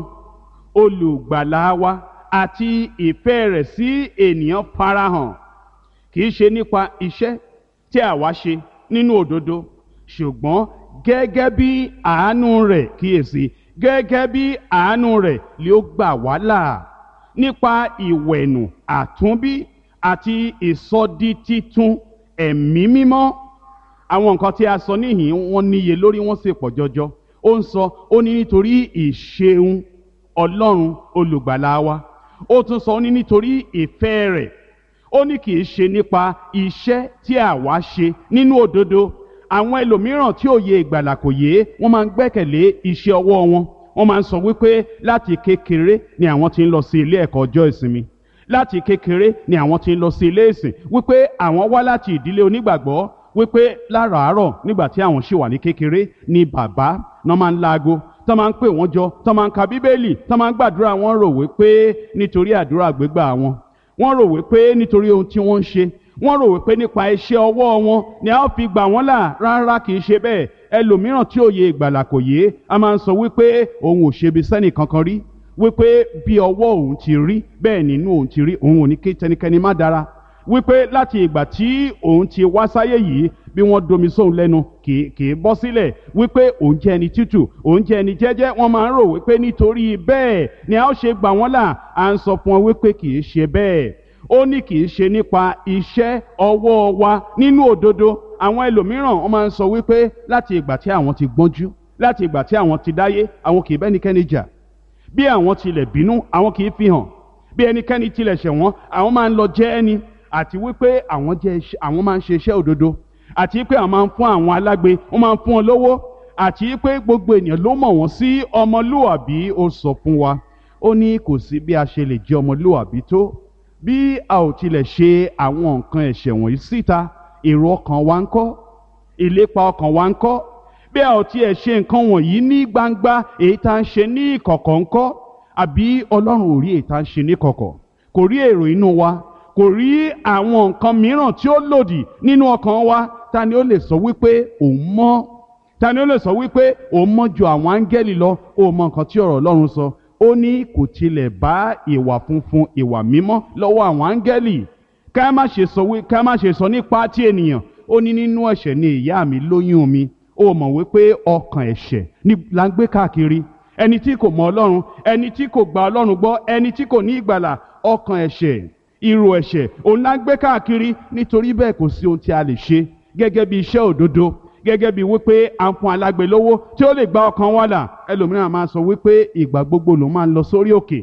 olùgbàlà wa àti ìfẹ́ rẹ̀ sí ènìyàn farahàn kì í ṣe nípa iṣẹ́ tí àwa ṣe nínú òdodo ṣùgbọ́n gẹ́gẹ́ bí àánú rẹ̀ kíyèsí gẹ́gẹ́ bí àánú rẹ̀ lé ó gbà wá là nípa ìwẹ̀nù àtúnbí àti ìsọditítun ẹ̀mí mímọ́. Àwọn nǹkan tí a sọ níhìn wọ́n níye lórí wọ́n sì pọ̀ jọjọ. Ó ń sọ ó ní nítorí ìṣeun Ọlọ́run olùgbàlà wa. Ó tún sọ ó ní nítorí ìfẹ́ rẹ̀. Ó ní kì í ṣe nípa iṣẹ́ tí àwa ṣe nínú òdodo. Àwọn ẹlòmíràn tí òye ìgbàlà kò yé wọ́n máa ń gbẹ́kẹ̀lé iṣẹ́ ọwọ́ wọn. Wọ́n máa ń sọ wípé láti kékeré ni àwọn tí ń lọ sí ilé ẹ̀kọ́ ọjọ́ ìsinmi. Láti kékeré ni àwọn tí ń lọ sí ilé ìsìn wípé àwọn wá láti ìdílé onígbàgbọ́ wípé láràárọ̀ nígbà tí àwọn ṣì wà ní kékeré ni bàbá náà máa ń laago tó máa ń pè wọ́n jọ tó máa ń ka bíbélì tó máa ń gbàdúrà. Wọ́n rò wípé nítorí àdúrà gbígbà wọn wọ́n rò wípé nítorí ohun tí wọ́n ń ṣe wọ́n rò wípé nípa iṣẹ́ ọwọ́ wọn ni a ó fi gbà wọ́n là. Rárá, kì í ṣe bẹ́ẹ̀. Ẹlòmíràn tí òye ìgbàlà kò yé a máa ń sọ wípé òun ò ṣe bí sẹ́nì kankan rí wípé bí ọwọ́ òun ti rí bẹ́ẹ̀ nínú òun ti rí òun ò ní kí tẹnikẹ́ni má dára wípé láti ìgbà tí òun ti wá sáyé yìí bí wọ́n domi sóun lẹ́nu kì í bọ́ sílẹ̀ wípé òun jẹ́ ẹni tútù òun jẹ́ ẹni jẹ́jẹ́. Wọ́n máa ń rò wípé nítorí bẹ́ẹ̀ ni a ó ṣe gbà wọ́n là. À ń sọ fún wọn wípé kì í ṣe bẹ́ẹ̀. Ó ní kì í ṣe nípa iṣẹ́ ọwọ́ wa nínú òdodo. Àwọn ẹlòmíràn wọ́n máa ń sọ wípé láti ìgbà tí àwọn ti gbọ́njú láti ìgbà tí àwọn ti dáyé àwọn kì í bẹ́nikẹ́ni jà. Bí àwọn tilẹ̀ bínú àwọn kì í fi hàn. Bí ẹnikẹ́ni tilẹ̀ ṣẹ̀ wọ́n àwọn máa ń lọ jẹ́ ẹni. Àti wípé àwọn jẹ́ àwọn máa ń ṣe iṣẹ́ òdodo. Àti wípé àwọn máa ń fún àwọn alágbe wọ́n máa ń fún wọn lówó. Àti wípé gbogbo ènìyàn ló mọ̀ wọ́n sí ọmọlúwàbí. Ó sọ fún wa ó ní kò sí bí a ṣe lè jẹ́ ọmọlúwàbí tó bí a ò tilẹ̀ ṣe àwọn nǹkan ẹ̀ṣẹ̀ wọ̀nyí síta. Èrò ọkàn wa ń kọ́? Ìlépa ọkàn wa ń kọ́? Bí a ò tiẹ̀ ṣe nǹkan wọ̀nyí ní gbangba èyí tá ń ṣe ní ìkọ̀kọ̀ ń kọ́? Àbí Ọlọ́run ò rí èyí tá ń ṣe ní ìkọ̀kọ̀? Kò rí èrò inú wa? Kò rí àwọn nǹkan mìíràn tí ó lòdì nínú ọkàn wa? Ta ni ó lè sọ wípé òun mọ́? Ta ni ó lè sọ wípé òun mọ́ ju àwọn áńgẹ́lì lọ? Ó mọ nǹkan tí ọ̀rọ̀ Ọlọ́run sọ. Ó ní kò tilẹ̀ bá ìwà funfun ìwà mímọ́ lọ́wọ́ àwọn áńgẹ́lì. Ká má ṣe sọ wí ká má ṣe sọ nípa ti ènìyàn. Ó ní nínú ẹ̀ṣẹ̀ ni ìyá mi lóyún mi. Ó mọ̀ wípé ọkàn ẹ̀ṣẹ̀ ni là ń gbé káàkiri. Ẹni tí kò mọ Ọlọ́run, ẹni tí kò gba Ọlọ́run gbọ́, ẹni tí kò ní ìgbàlà, ọkàn ẹ̀ṣẹ̀, irú ẹ̀ṣẹ̀ òun là ń gbé káàkiri. Nítorí bẹ́ẹ̀ kò sí ohun tí a lè ṣe gẹ́gẹ́ bí iṣẹ́ òdodo, gẹ́gẹ́ bí wípé à ń fún alágbe lówó tí ó lè gba ọkàn wa là. Ẹlòmíràn máa sọ wípé ìgbà gbogbo ló máa ń lọ sórí òkè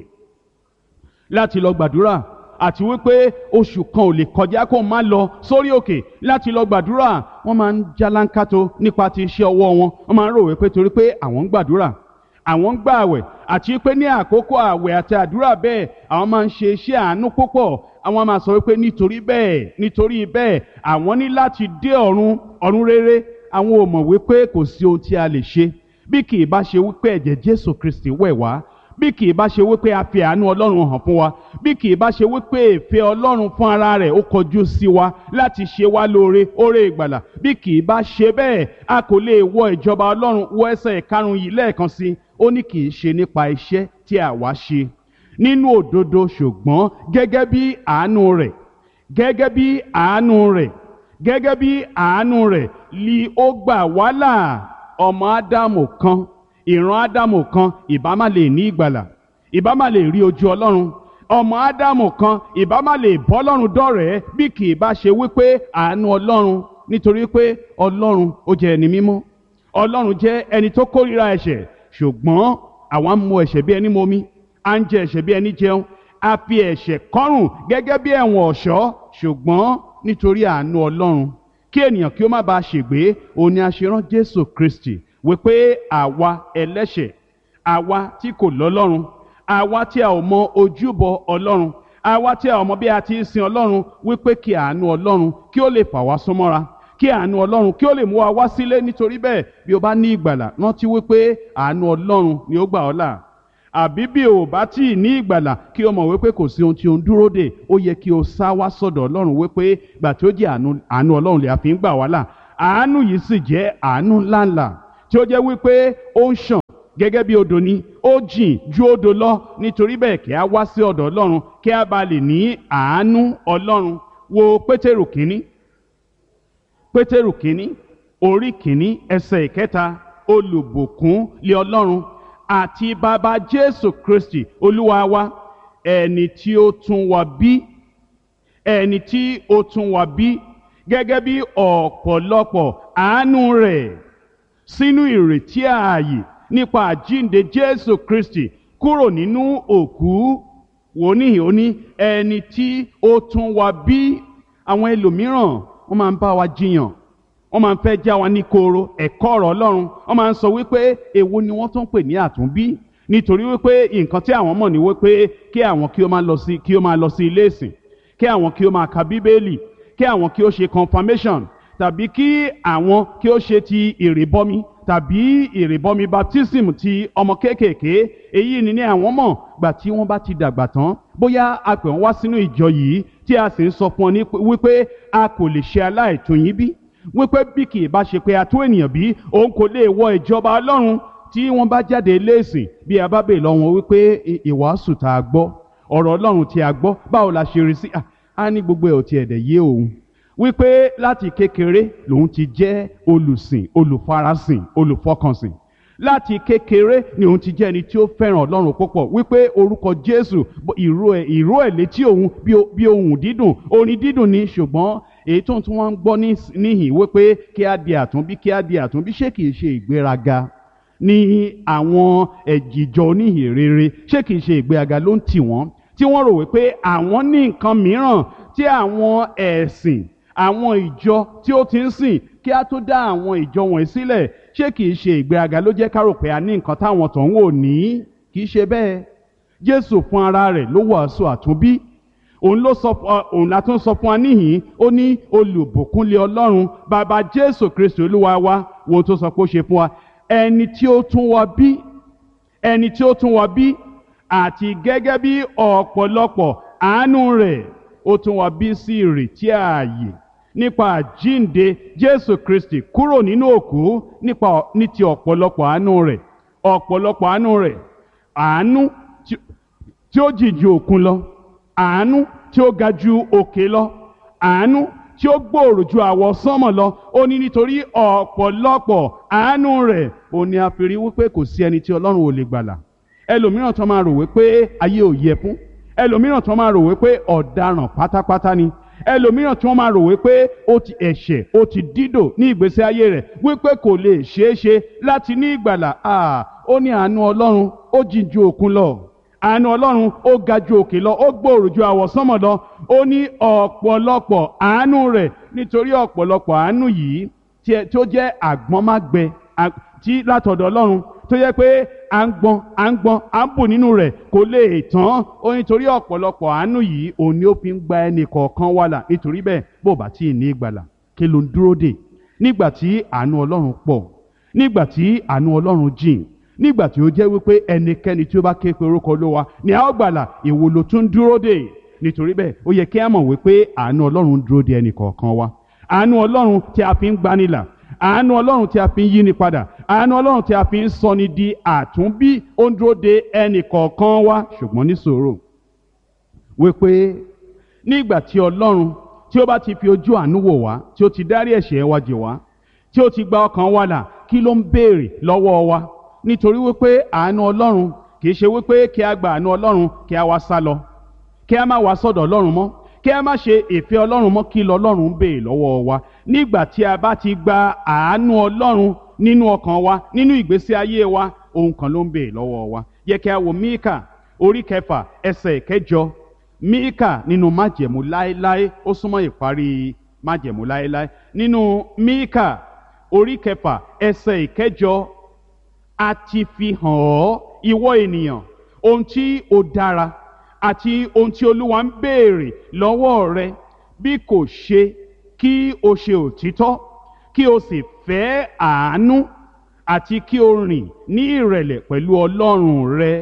láti lọ gbàdúrà àti wípé oṣù kan ò lè kọjá kó má lọ sórí òkè láti lọ gbàdúrà. Wọ́n máa ń jálánkátó nípa ti iṣẹ́ ọwọ́ wọn. Wọ́n máa ń rò wípé torí pé àwọn ń gbàdúrà àwọn ń gbà àwẹ̀ àti pé ní àkókò àwẹ̀ àti àdúrà bẹ́ẹ̀ àwọn máa ń ṣe iṣẹ́ àánú púpọ̀. Àwọn máa sọ wípé nítorí bẹ́ẹ̀ nítorí bẹ́ẹ̀ àwọn ní láti dé ọ̀run ọ̀run rere. Àwọn ò mọ̀ wípé kò sí ohun tí a lè ṣe bí kì í bá ṣe wípé ẹ̀jẹ̀ Jésù Kristi wẹ̀ wá, bí kì í bá ṣe wípé a fi àánú Ọlọ́run hàn fún wa, bí kì í bá ṣe wípé ìfẹ́ Ọlọ́run fún ara rẹ̀ ó kọjú sí wa láti ṣe wá lóore oore ìgbàlà, bí kì í bá ṣe bẹ́ẹ̀ a kò lè wọ ìjọba Ọlọ́run. Wọ ẹsẹ̀ ìkarùn-ún yìí lẹ́ẹ̀kan sí. Ó ní kì í ṣe nípa iṣẹ́ tí àwa ṣe nínú òdodo ṣùgbọ́n gẹ́gẹ́ bí àánú rẹ̀ gẹ́gẹ́ bí àánú rẹ̀ gẹ́gẹ́ bí àánú rẹ̀ li ó gbà wá là. Ọmọ Ádámù kan ìran Ádámù kan ìbá má lè ní ìgbàlà, ìbá má lè rí ojú Ọlọ́run. Ọmọ Ádámù kan ìbá má lè bọ́ Ọlọ́run dọ̀rẹ́ bí kì í bá ṣe wípé àánú Ọlọ́run. Nítorí pé Ọlọ́run ó jẹ́ ẹni mímọ́. Ọlọ́run jẹ́ ẹni tó kórìíra ẹ̀ṣẹ̀. Ṣùgbọ́n àwa ń mu ẹ̀ṣẹ̀ bí ẹni momi, à ń jẹ ẹ̀ṣẹ̀ bí ẹni jẹun, a fi ẹ̀ṣẹ̀ kọ́rùn gẹ́gẹ́ bí ẹ̀wọ̀n ọ̀ṣọ́. Ṣùgbọ́n nítorí àánú Ọlọ́run kí ènìyàn kí ó má bàa ṣègbé, òun ni a ṣe rán Jésù Kristi wípé àwa ẹlẹ́ṣẹ̀, àwa tí kò lọ́lọ́run, àwa tí a ò mọ ojúbọ Ọlọ́run, àwa tí a ò mọ bí a ti ń sin Ọlọ́run, wípé kí àánú Ọlọ́run kí ó lè fà wá súnmọ́ra, kí àánú Ọlọ́run kí ó lè mú wa wá sílé. Nítorí bẹ́ẹ̀ bí o bá ní ìgbàlà rántí wípé àánú Ọlọ́run ni ó gbà ọ́ là. àbí bí o bá tí ì ní ìgbàlà kí o mọ̀ wípé kò sí ohun tí o ń dúró dè. Ó yẹ kí o sá wá sọ́dọ̀ Ọlọ́run wípé gbà tí ó jẹ́ àánú àánú Ọlọ́run lè a fi ń gbà wá là. Àánú yìí sì jẹ́ àánú ńláńlá tí ó jẹ́ wípé ó ń ṣàn gẹ́gẹ́ bí odò ni, ó jìn ju odò lọ. Nítorí bẹ́ẹ̀ kí a wá sí ọ̀dọ̀ Ọlọ́run kí a bá lè ní àánú Ọlọ́run. Wo Pétérù kínní Pétérù kínní orí kínní ẹsẹ̀ ìkẹta. Olùbùkún lé Ọlọ́run àti bàbá Jésù Kristi Olúwa wa, ẹni tí ó tún wa bí ẹni tí ó tún wa bí gẹ́gẹ́ bí ọ̀pọ̀lọpọ̀ àánú rẹ̀ sínú ìrètí ààyè nípa àjíǹde Jésù Kristi kúrò nínú òkú. Wò níhìn ó ní ẹni tí ó tún wa bí. Àwọn ẹlòmíràn wọ́n máa ń bá wa jiyàn, wọ́n máa ń fẹ́ já wa ní koro ẹ̀kọ́ ọ̀rọ̀ Ọlọ́run. Wọ́n máa ń sọ wípé èwo ni wọ́n tún pè ní àtúnbí, nítorí wípé nǹkan tí àwọn mọ̀ ní wípé kí àwọn kí ó máa lọ sí kí ó máa lọ sí ilé ìsìn, kí àwọn kí ó máa ka Bíbélì, kí àwọn kí ó ṣe confirmation, tàbí kí àwọn kí ó ṣe ti ìrìbọmi tàbí ìrìbọmi baptism ti ọmọ kéékèèké. Èyí ni ní àwọn mọ̀. Gbà tí wọ́n bá ti dàgbà tán, bóyá a pè wọ́n wá sínú ìjọ yìí tí a sì ń sọ fún ọ ní wípé a kò lè ṣe aláìtó yín bí, wípé bí kì í bá ṣe pé a tó ènìyàn bí, òun kò lè wọ ìjọba Ọlọ́run. Tí wọ́n bá jáde léèsìn, bí a bá bèè lọ wọn wípé ìwàásù tá a gbọ́, ọ̀rọ̀ Ọlọ́run tí a gbọ́, báwo la ṣe rí sí? A ní gbogbo ẹ̀ ò tiẹ̀ dẹ̀ yé òun. Wípé láti kékeré lòun ti jẹ́ olùsìn, olùfarasìn, olùfọkànsìn. Láti kékeré ni òun ti jẹ́ ẹni tí ó fẹ́ràn Ọlọ́run púpọ̀. Wípé orúkọ Jésù ìró ẹ̀ ìró ẹ̀ létí òun bí ohùn dídùn, orin dídùn ni. Ṣùgbọ́n èyí tó ń tún wọ́n ń gbọ́ níhìn wípé kí á di àtúnbí kí á di àtúnbí, ṣé kìí ṣe ìgbéraga ní àwọn ẹ̀jìjọ oníhìn rere? Ṣé kìí ṣe ìgbéraga ló ń tì wọ́n tí wọ́n rò wípé àwọn ní nǹkan mìíràn tí àwọn ẹ̀sìn àwọn ìjọ tí ó ti ń sìn kí á tó dá àwọn ìjọ wọ̀nyí sílẹ̀? Ṣé kìí ṣe ìgbéraga ló jẹ́ ká rò pé a ní nǹkan táwọn tó ń wò ní? Kìí ṣe bẹ́ẹ̀. Jésù fún ara rẹ̀ ló wàásù àtúnbí. Òun ló sọ òun la tún sọ fún wa níhìn. Ó ní olùbùkún lé Ọlọ́run bàbá Jésù Kristi Olúwa wa. Wo tó sọ pé ó ṣe fún wa? Ẹni tí ó tún wa bí ẹni tí ó tún wa bí àti gẹ́gẹ́ bí ọ̀pọ̀lọpọ̀ àánú rẹ̀ ó tún wa bí sí ìrètí ààyè nípa àjíǹde Jésù Kristi kúrò nínú òkú nípa ní ti ọ̀pọ̀lọpọ̀ àánú rẹ̀ ọ̀pọ̀lọpọ̀ àánú rẹ̀ àánú tí ó jìn ju òkun lọ, àánú tí ó ga ju òkè lọ, àánú tí ó gbòòrò ju àwọ̀ sánmọ̀ lọ. Ó ní nítorí ọ̀pọ̀lọpọ̀ àánú rẹ̀ ó ní a fi rí wípé kò sí ẹni tí Ọlọ́run ò lè gbàlà. Ẹlòmíràn tó máa rò wípé ayé ò yẹ fún, ẹlòmíràn tó máa rò wípé ọ̀daràn pátápátá ni, ẹlòmíràn tí wọ́n máa rò wípé ó ti ẹ̀ṣẹ̀ ó ti dídò ní ìgbésí ayé rẹ̀, wípé kò lè ṣeé ṣe láti ní ìgbàlà. Ah, ó ní àánú Ọlọ́run ó jìn ju òkun lọ, àánú Ọlọ́run ó ga ju òkè lọ, ó gbòòrò ju àwọ̀sánmọ̀ lọ. Ó ní ọ̀pọ̀lọpọ̀ àánú rẹ̀. Nítorí ọ̀pọ̀lọpọ̀ àánú yìí tí ó jẹ́ àgbọ́nmágbẹ tí látọ̀dọ̀ Ọlọ́run tó yẹ pé à ń gbọ́n à ń gbọ́n à ń bù nínú rẹ̀ kò lè tán. Ó nítorí ọ̀pọ̀lọpọ̀ àánú yìí òun ni ó fi ń gba ẹnì kọ̀ọ̀kan wà là. Nítorí bẹ́ẹ̀ bó bá tí ì ní ìgbàlà kí ló ń dúró dè? Nígbà tí àánú Ọlọ́run pọ̀, nígbà tí àánú Ọlọ́run jìn, nígbà tí ó jẹ́ wípé ẹnikẹ́ni tí ó bá ké pe orúkọ Olúwa ni a ó gbàlà, èwo ló tún dúró dè? Nítorí bẹ́ẹ̀ ó yẹ kí a mọ̀ wípé àánú Ọlọ́run dúró dè ẹnì kọ̀ọ̀kan wa. Àánú Ọlọ́run tí a fi ń gbanilà, àánú Ọlọ́run tí a fi ń yí ni padà, àánú Ọlọ́run tí a fi ń sọ ni di àtúnbí, ó ń dúró de ẹnì kọ̀ọ̀kan wa. Ṣùgbọ́n ní sùúrù wípé nígbà tí Ọlọ́run tí ó bá ti fi ojú àánú wò wá, tí ó ti dárí ẹ̀ṣẹ̀ wa jì wá, tí ó ti gba ọkàn wa là, kí ló ń béèrè lọ́wọ́ wa? Nítorí wípé àánú Ọlọ́run kì í ṣe wípé kí a gba àánú Ọlọ́run kí a wá sá lọ, kí a má wá sọ́dọ̀ Ọlọ́run mọ́, kí a má ṣe ìfẹ́ Ọlọ́run mọ́. Kí lọ́lọ́run ń béèrè lọ́wọ́ wa? Nígbà tí a bá ti gba àánú Ọlọ́run nínú ọkàn wa, nínú ìgbésí ayé wa, ohun kan ló ń béèrè lọ́wọ́ wa. Yẹ kí a wo Míkà orí kẹfà ẹsẹ̀ ìkẹjọ. Míkà nínú májẹ̀mú láéláé, ó súnmọ́ ìparí májẹ̀mú láéláé. Nínú Míkà orí kẹfà ẹsẹ̀ ìkẹjọ, a ti fi hàn ọ́ ìwọ ènìyàn ohun tí ó dára àti ohun tí Olúwa ń béèrè lọ́wọ́ rẹ, bí kò ṣe kí o ṣe òtítọ́, kí o sì fẹ́ àánú, àti kí o rìn ní ìrẹ̀lẹ̀ pẹ̀lú Ọlọ́run rẹ.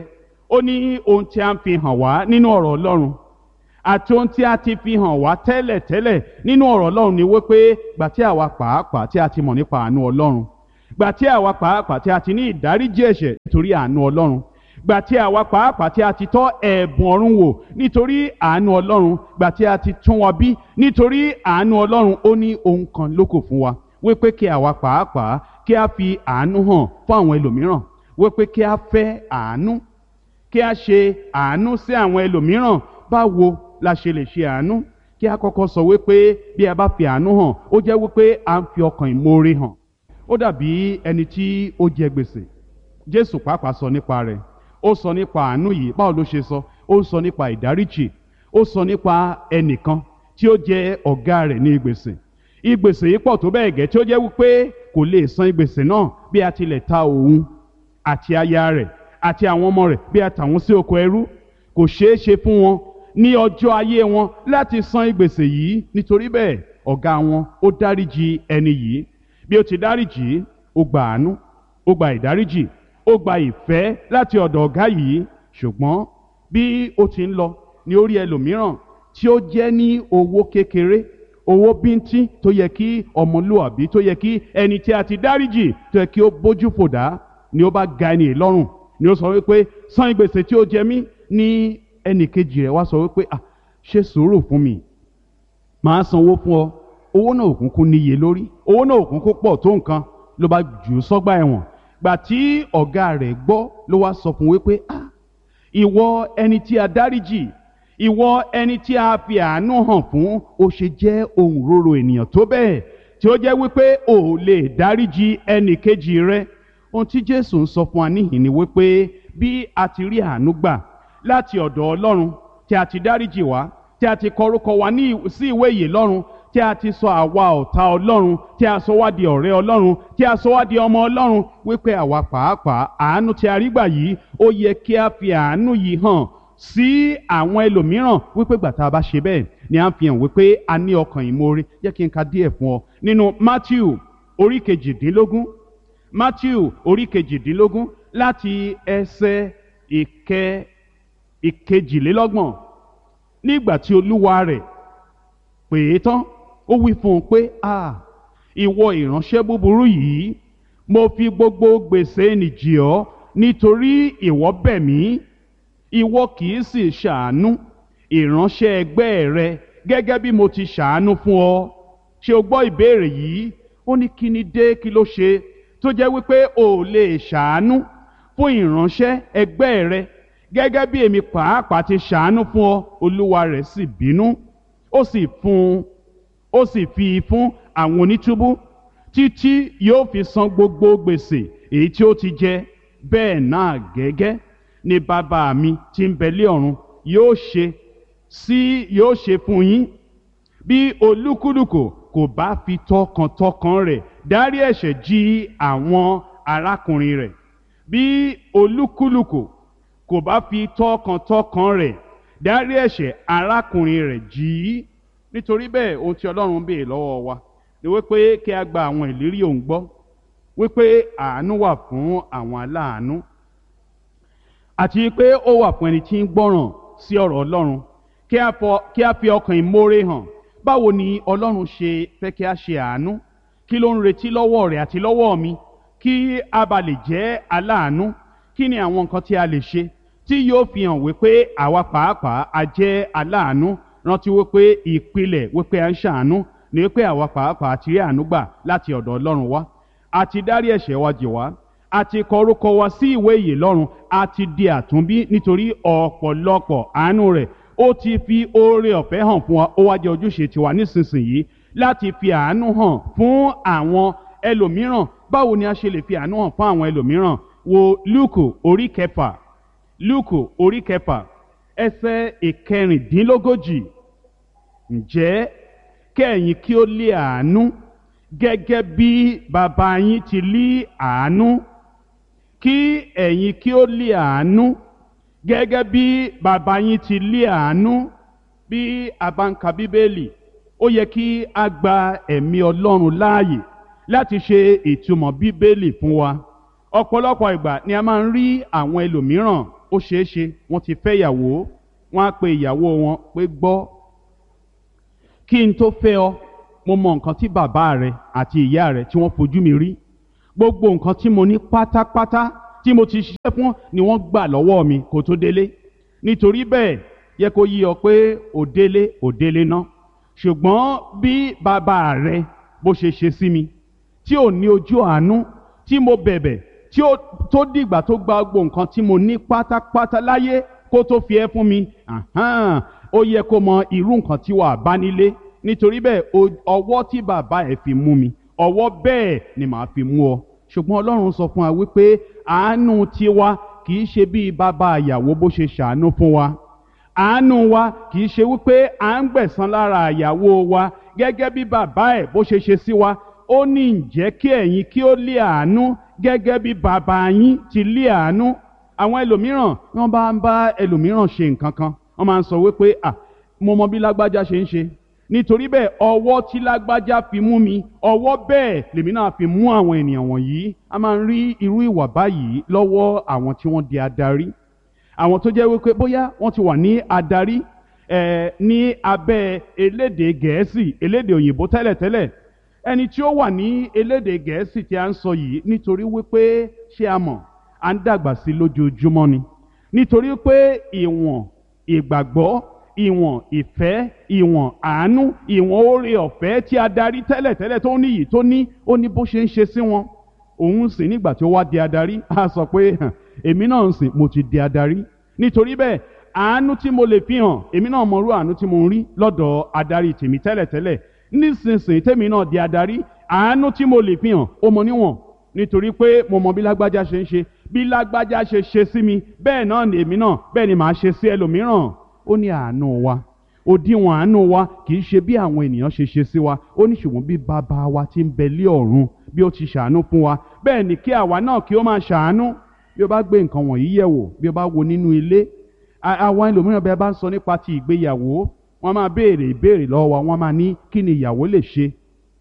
ó ní ohun tí a ń fi hàn wá nínú ọ̀rọ̀ Ọlọ́run àti ohun tí a ti fi hàn wá tẹ́lẹ̀tẹ́lẹ̀ nínú ọ̀rọ̀ Ọlọ́run ni wípé gbà tí àwa pàápàá tí a ti mọ̀ nípa àánú Ọlọ́run, gbà tí àwa pàápàá tí a ti ní ìdáríjì ẹ̀ṣẹ̀ nítorí àánú Ọlọ́run, gbà tí àwa pàápàá tí a ti tọ́ ẹ̀bùn ọ̀run wò nítorí àánú Ọlọ́run, gbà tí a ti tún wa bí nítorí àánú Ọlọ́run, ó ní ohun kan lókù fún wa wípé kí àwa pàápàá kí a fi àánú hàn fún àwọn ẹlòmíràn, wípé kí a fẹ́ àánú, kí a ṣe àánú sí àwọn ẹlòmíràn. Báwo la ṣe lè ṣe àánú? Kí a kọ́kọ́ sọ wípé bí a bá fi àánú hàn, ó jẹ́ wípé a ń fi ọkàn ìmoore hàn. Ó dàbí ẹni tí ó jẹ gbèsè. Jésù pàápàá sọ nípa rẹ̀. Ó sọ nípa àánú yìí. Báwo ló ṣe sọ? Ó ń sọ nípa ìdáríjì. Ó sọ nípa ẹnìkan tí ó jẹ ọ̀gá rẹ̀ ní gbèsè. Ìgbèsè yìí pọ̀ tó bẹ́ẹ̀ gẹ́ tí ó jẹ́ wípé kò lè san ìgbèsè náà bí a tilẹ̀ ta òun àti aya rẹ̀ àti àwọn ọmọ rẹ̀ bí a tà wọ́n sí oko ẹrú. Kò ṣeé ṣe fún wọn ní ọjọ́ ayé wọn láti san ìgbèsè yìí. Nítorí bẹ́ẹ̀ ọ̀gá wọn ó dáríjì ẹni yìí. Bí ó ti dáríjì, ó gba àánú, ó gba ìdáríjì, ó gba ìfẹ́ láti ọ̀dọ̀ ọ̀gá yìí. Ṣùgbọ́n bí ó ti ń lọ ní orí ẹlòmíràn tí ó jẹ́ ní owó kékeré, owó bíntín tó yẹ kí ọmọlúwàbí, tó yẹ kí ẹni tí a ti dáríjì tó yẹ kí ó bójú fò dá, ni ó bá ga ẹni lọ́rùn, ni ó sọ wípé san ìgbèsè tí ó jẹ mí. Ní ẹnì kejì rẹ̀ wá sọ wípé ah ṣe sùúrù fún mi, màá sanwó fún ọ. Owó náà òkùnkùn níye lórí, owó náà òkùnkùn pọ̀ tó nǹkan, ló bá jù ú sọ́gbà ẹ̀wọ̀n. Gbà tí ọ̀gá rẹ̀ gbọ́ ló wá sọ fún wípé ah ìwọ ẹni tí a dáríjì, ìwọ ẹni tí a fi àánú hàn fún, ó ṣe jẹ́ ohun rorò ènìyàn tó bẹ́ẹ̀ tí ó jẹ́ wípé ò lè dáríjì ẹnì kejì rẹ̀. Ohun tí Jésù ń sọ fún wa níhìn ni wípé bí a ti rí àánú gbà láti ọ̀dọ̀ Ọlọ́run, tí a ti dáríjì wá, tí a ti kọ orúkọ wa ní sí ìwé ìyè lọ́run, tí a ti sọ àwa ọ̀tá Ọlọ́run, tí a sọ wá di ọ̀rẹ́ Ọlọ́run, tí a sọ wá di ọmọ Ọlọ́run, wípé àwa pàápàá àánú tí a rí gbà yìí, ó yẹ kí a fi àánú yìí hàn sí àwọn ẹlòmíràn. Wípé gbà tá a bá ṣe bẹ́ẹ̀ ni à ń fi hàn wípé a ní ọkàn ìmoore. Jẹ́ kí n ka díẹ̀ fún ọ nínú Mátíù orí kejìdínlógún, Mátíù orí kejìdínlógún láti ẹsẹ̀ ìkẹ ìkejìlélọ́gbọ̀n. Nígbà tí olúwa rẹ̀ pè é tán, ó wí fún un pé ah ìwọ ìránṣẹ́ búburú yìí, mo fi gbogbo gbèsè nì jì ọ́ nítorí ìwọ bẹ̀ mí. Ìwọ kì í sì ṣàánú ìránṣẹ́ ẹgbẹ́ rẹ gẹ́gẹ́ bí mo ti ṣàánú fún ọ. Ṣé o gbọ́ ìbéèrè yìí? Ó ní kí ni dé, kí ló ṣe tó jẹ́ wípé o ò lè ṣàánú fún ìránṣẹ́ ẹgbẹ́ rẹ gẹ́gẹ́ bí èmi pàápàá ti ṣàánú fún ọ? Olúwa rẹ̀ sì bínú, ó sì fún ó sì fi fún àwọn onítúbú títí yóò fi san gbogbo gbèsè èyí tí ó ti jẹ. Bẹ́ẹ̀ náà gẹ́gẹ́ ni bàbá mi tí ń bẹ lé ọ̀run yóò ṣe sí yóò ṣe fún yín, bí olúkúlùkù kò bá fi tọkàntọkàn rẹ̀ dárí ẹ̀ṣẹ̀ jì àwọn arákùnrin rẹ̀. Bí olúkúlùkù kò bá fi tọkàntọkàn rẹ̀ dárí ẹ̀ṣẹ̀ arákùnrin rẹ̀ jì í. Nítorí bẹ́ẹ̀ ohun tí Ọlọ́run béè lọ́wọ́ wa ni wípé kí a gba àwọn ìlérí òun gbọ́, wípé àánú wà fún àwọn aláàánú, àti pé ó wà fún ẹni tí ń gbọ́ràn sí ọ̀rọ̀ Ọlọ́run. Kí a fọ kí a fi ọkàn ìmoore hàn. Báwo ni Ọlọ́run ṣe fẹ́ kí a ṣe àánú? Kí ló ń retí lọ́wọ́ rẹ̀ àti lọ́wọ́ mi kí a bá lè jẹ́ aláàánú? Kí ni àwọn nǹkan tí a lè ṣe tí yóò fi hàn wípé àwa pàápàá a jẹ́ aláàánú? Rántí wípé ìpìlẹ̀ wípé a ń ṣàánú ni wípé àwa pàápàá ti rí àánú gbà láti ọ̀dọ̀ Ọlọ́run wá. A ti dárí ẹ̀ṣẹ̀ wa jì wá, a ti kọ orúkọ wa sí ìwé ìyè lọ́run, a ti di àtúnbí nítorí ọ̀pọ̀lọpọ̀ àánú rẹ̀. Ó ti fi oore ọ̀fẹ́ hàn fún wa. Ó wá jẹ́ ojúṣe tiwa nísinsìnyí láti fi àánú hàn fún àwọn ẹlòmíràn. Báwo ni a ṣe lè fi àánú hàn fún àwọn ẹlòmíràn? Wo Lúùkù orí kẹfà, Lúùkù orí kẹfà ẹsẹ̀ ìkẹrìndínlógójì. Ǹjẹ́ kẹ́yìn kí ó lé àánú gẹ́gẹ́ bí bàbá yín ti lé àánú, kí ẹ̀yin kí ó lé àánú gẹ́gẹ́ bí bàbá yín ti lé àánú. Bí a bá ń ka Bíbélì, ó yẹ kí a gba ẹ̀mí Ọlọ́run láàyè láti ṣe ìtumọ̀ Bíbélì fún wa. Ọ̀pọ̀lọpọ̀ ìgbà ni a máa ń rí àwọn ẹlòmíràn ó ṣeé ṣe wọ́n ti fẹ́ ìyàwó, wọ́n á pe ìyàwó wọn pé gbọ́, kí n tó fẹ́ ọ mo mọ nǹkan tí bàbá rẹ àti ìyá rẹ tí wọ́n fojú mi rí, gbogbo nǹkan tí mo ní pátápátá tí mo ti ṣiṣẹ́ fún ni wọ́n gbà lọ́wọ́ mi kó tó délé. Nítorí bẹ́ẹ̀ yẹ kó yí ọ pé ò délé ò délé ná, ṣùgbọ́n bí bàbá rẹ bó ṣe ṣe sí mi tí ò ní ojú àánú, tí mo bẹ̀bẹ̀ tí ó tó dìgbà tó gba gbogbo nǹkan tí mo ní pátápátá láyé kó tó fi ẹ́ fún mi, ó yẹ kó mọ irú nǹkan tí wàá bá nílé. Nítorí bẹ́ẹ̀ ọwọ́ tí bàbá ẹ̀ fi mú mi, ọwọ́ bẹ́ẹ̀ ni màá fi mú ọ. Ṣùgbọ́n Ọlọ́run sọ fún wa wípé àánú tiwa kì í ṣe bí bàbá ìyàwó bó ṣe ṣàánú fún wa. Àánú wa kì í ṣe wípé à ń gbẹ̀san lára ìyàwó wa gẹ́gẹ́ bí bàbá ẹ̀ bó ṣe ṣe sí wa. Ó ní ǹjẹ́ kí ẹ̀yin kí ó lé àánú gẹ́gẹ́ bí bàbá yín ti lé àánú. Àwọn ẹlòmíràn wọ́n bá ń bá ẹlòmíràn ṣe nǹkan kan, wọ́n máa ń sọ wípé à mo mọ bí lágbájá ṣe ń ṣe, nítorí bẹ́ẹ̀ ọwọ́ tí lágbájá fi mú mi, ọwọ́ bẹ́ẹ̀ lèmi náà fi mú àwọn ènìyàn wọ̀nyí. A máa ń rí irú ìwà báyìí lọ́wọ́ àwọn tí wọ́n di adarí, àwọn tó jẹ́ wípé bóyá wọ́n ti wà ní adarí ẹ̀ ní abẹ́ elédè Gẹ̀ẹ́sì, elédè òyìnbó tẹ́lẹ̀tẹ́lẹ̀. Ẹni tí ó wà ní elédè Gẹ̀ẹ́sì tí a ń sọ yìí, nítorí wípé ṣé a mọ̀ à ń dàgbà sí lójoojúmọ́ ni, nítorí pé ìwọ̀n ìgbàgbọ́, ìwọ̀n ìfẹ́, ìwọ̀n àánú, ìwọ̀n oore ọ̀fẹ́ tí adarí tẹ́lẹ̀tẹ́lẹ̀ tó ní yìí tó ní, ó ní bó ṣe ń ṣe sí wọn. Òun sì nígbà tí ó wá di adarí á sọ pé èmi náà ń sìn mo ti di adarí. Nítorí bẹ́ẹ̀ àánú tí mo lè fi hàn, èmi náà mọrú àánú tí mo ń rí lọ́dọ̀ adarí tèmi tẹ́lẹ̀tẹ́lẹ̀. Nísinsìnyí tèmi náà di adarí, àánú tí mo lè fi hàn ó mọ níwọ̀n, nítorí pé mo mọ bí lágbájá ṣe ń ṣe, bí lágbájá ṣe ṣe sí mi bẹ́ẹ̀ náà ni èmi náà bẹ́ẹ̀ ni màá ṣe sí ẹlòmíràn. Ó ní àánú wa, òdiwọ̀n àánú wa kì í ṣe bí àwọn ènìyàn ṣe ṣe sí wa. Ó ní ṣùgbọ́n bí bàbá wa tí ń bẹ lé ọ̀run bí ó ti ṣàánú fún wa, bẹ́ẹ̀ ni kí àwa náà kí ó máa ṣàánú. Bí ó bá gbé nǹkan wọ̀nyí yẹ̀ wò, bí ó bá wo nínú ilé, àwọn ẹlòmíràn bẹ́ẹ̀ bá ń sọ nípa ti ìgbéyàwó, wọ́n máa béèrè ìbéèrè lọ́wọ́ wa, wọ́n máa ní kí ni ìyàwó lè ṣe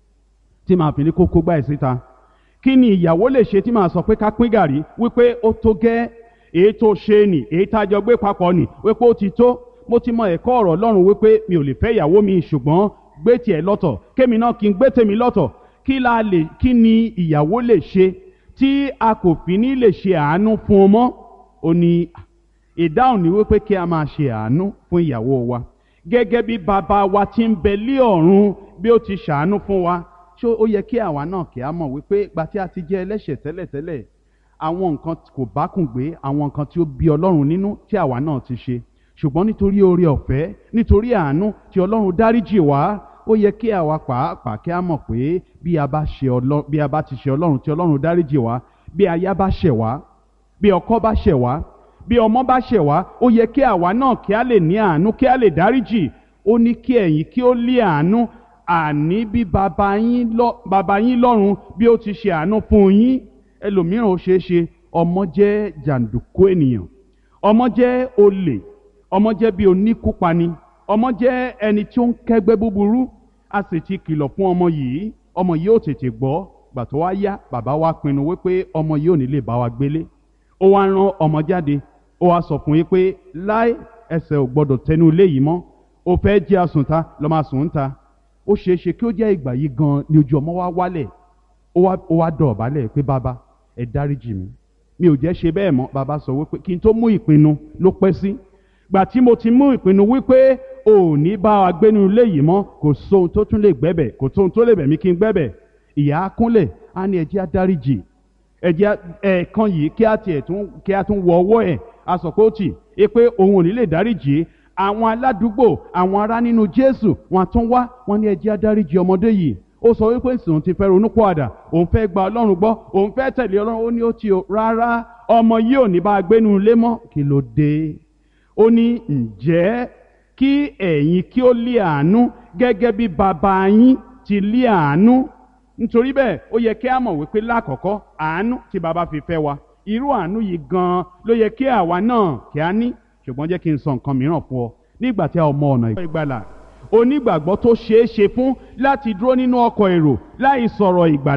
tí màá fi ní kókó gbá ẹ̀ síta, kí ni ìyàwó lè ṣe tí màá sọ pé ká pín gàrí, wípé ó tó gẹ́, èyí tó ṣe nì, èyí tá a jọ gbé papọ̀ nì, wípé ó ti tó. Mo ti mọ ẹ̀kọ́ ọ̀rọ̀ Ọlọ́run wípé mi ò lè fẹ́ ìyàwó mi, ṣùgbọ́n gbé tiẹ̀ lọ́tọ̀ kémi náà kí n gbé tèmi lọ́tọ̀. Kí la lè kí ni ìyàwó lè ṣe tí a kò fi ní lè ṣe àánú fún un mọ́? Ó ní ìdáhùn ní wípé kí a máa ṣe àánú fún ìyàwó wa gẹ́gẹ́ bí bàbá wa tí ń bẹ lé ọ̀run bí ó ti ṣàánú fún wa. Ṣé ó yẹ kí àwa náà kí a mọ̀ wípé ìgbà tí a ti jẹ́ ẹlẹ́ṣẹ̀ tẹ́lẹ̀tẹ́lẹ̀, àwọn nǹkan kò bákùn gbé, àwọn nǹkan tí ó bí Ọlọ́run nínú tí àwa náà ti ṣe, ṣùgbọ́n nítorí oore ọ̀fẹ́, nítorí àánú tí Ọlọ́run dáríjì wá, ó yẹ kí àwa pàápàá kí a mọ̀ pé bí a bá ṣe Ọlọ́run, bí a bá ti ṣe Ọlọ́run tí Ọlọ́run dáríjì wá, bí aya bá ṣẹ̀ wá, bí ọkọ bá ṣẹ̀ wá, bí ọmọ bá ṣẹ̀ wá, ó yẹ kí àwa náà kí a lè ní àánú, kí a lè dáríjì. Ó ní kí ẹ̀yin kí ó lé àánú, àní bí bàbá yín lọ bàbá yín lọ́run bí ó ti ṣe àánú fún yín. Ẹlòmíràn ó ṣeé ṣe ọmọ jẹ́ jàǹdùkú ènìyàn, ọmọ jẹ́ olè, ọmọ jẹ́ bí oníkúpani, ọmọ jẹ́ ẹni tí ó ń kẹ́gbẹ́ búburú. A sì ti kìlọ̀ fún ọmọ yìí, ọmọ yìí ò tètè gbọ́. Gbà tó wá yá, bàbá wa pinnu wípé ọmọ yìí ò ní lè bá wa gbélé. Ó wá rán ọmọ jáde, ó wá sọ fún yín pé láì ẹsẹ̀ ò gbọdọ̀ tẹnu ilé yìí mọ́, ó fẹ́ jẹ́ àsùnta lọ́ máa sùn ń ta. Ó ṣeé ṣe kí ó jẹ́ ìgbà yìí gan ni ojú ọmọ wa wálẹ̀, ó wá dọ̀bálẹ̀ pé bàbá ẹ dáríjì mi, mi ò jẹ́ ṣe bẹ́ẹ̀ mọ́. Bàbá sọ wípé kí n tó mú ìpinnu ló pẹ́ sí. Gbà tí mo ti mú ìpinnu wípé ò ní bá wa gbénu ilé yìí mọ́, kò sóhun tó tún lè gbẹ́bẹ̀, kò sóhun tó lè bẹ̀ mí kí n gbẹ́bẹ̀. Ìyá á kúnlẹ̀, á ní ẹ jẹ́ á dáríjì, ẹ jẹ́ ẹ̀ẹ̀kan yìí kí á tiẹ̀ tún kí á tún wọ ọwọ́ ẹ̀. A sọ pé ó tì í pé òun ò ní lè dáríjì. Àwọn aládùúgbò, àwọn ará nínú Jésù, wọ́n tún wá, wọ́n ní ẹ jẹ́ á dáríjì ọmọdé yìí. Ó sọ wípé ìsìn ti fẹ́ ronúpìwàdà, òun fẹ́ gba Ọlọ́run gbọ́, òun fẹ́ tẹ̀lé Ọlọ́run. Ó ní ó ti o rárá, ọmọ yìí ò ní bá a gbénu ilé mọ́. Kí ló dé? Ó ní ǹjẹ́ kí ẹ̀yin kí ó lé àánú gẹ́gẹ́ bí bàbá yín ti lé àánú. Nítorí bẹ́ẹ̀ ó yẹ kí a mọ̀ wípé lákọ̀ọ́kọ́ àánú tí bàbá fi fẹ́ wa, irú àánú yìí gan-an ló yẹ kí àwa náà kí a ní. Ṣùgbọ́n jẹ́ kí n sọ nǹkan mìíràn fún ọ. Nígbà tí a mọ ọ̀nà ìgbàlà, onígbàgbọ́ tó ṣeé ṣe fún láti dúró nínú ọkọ̀ èrò láì sọ̀rọ̀ ìgbàlà,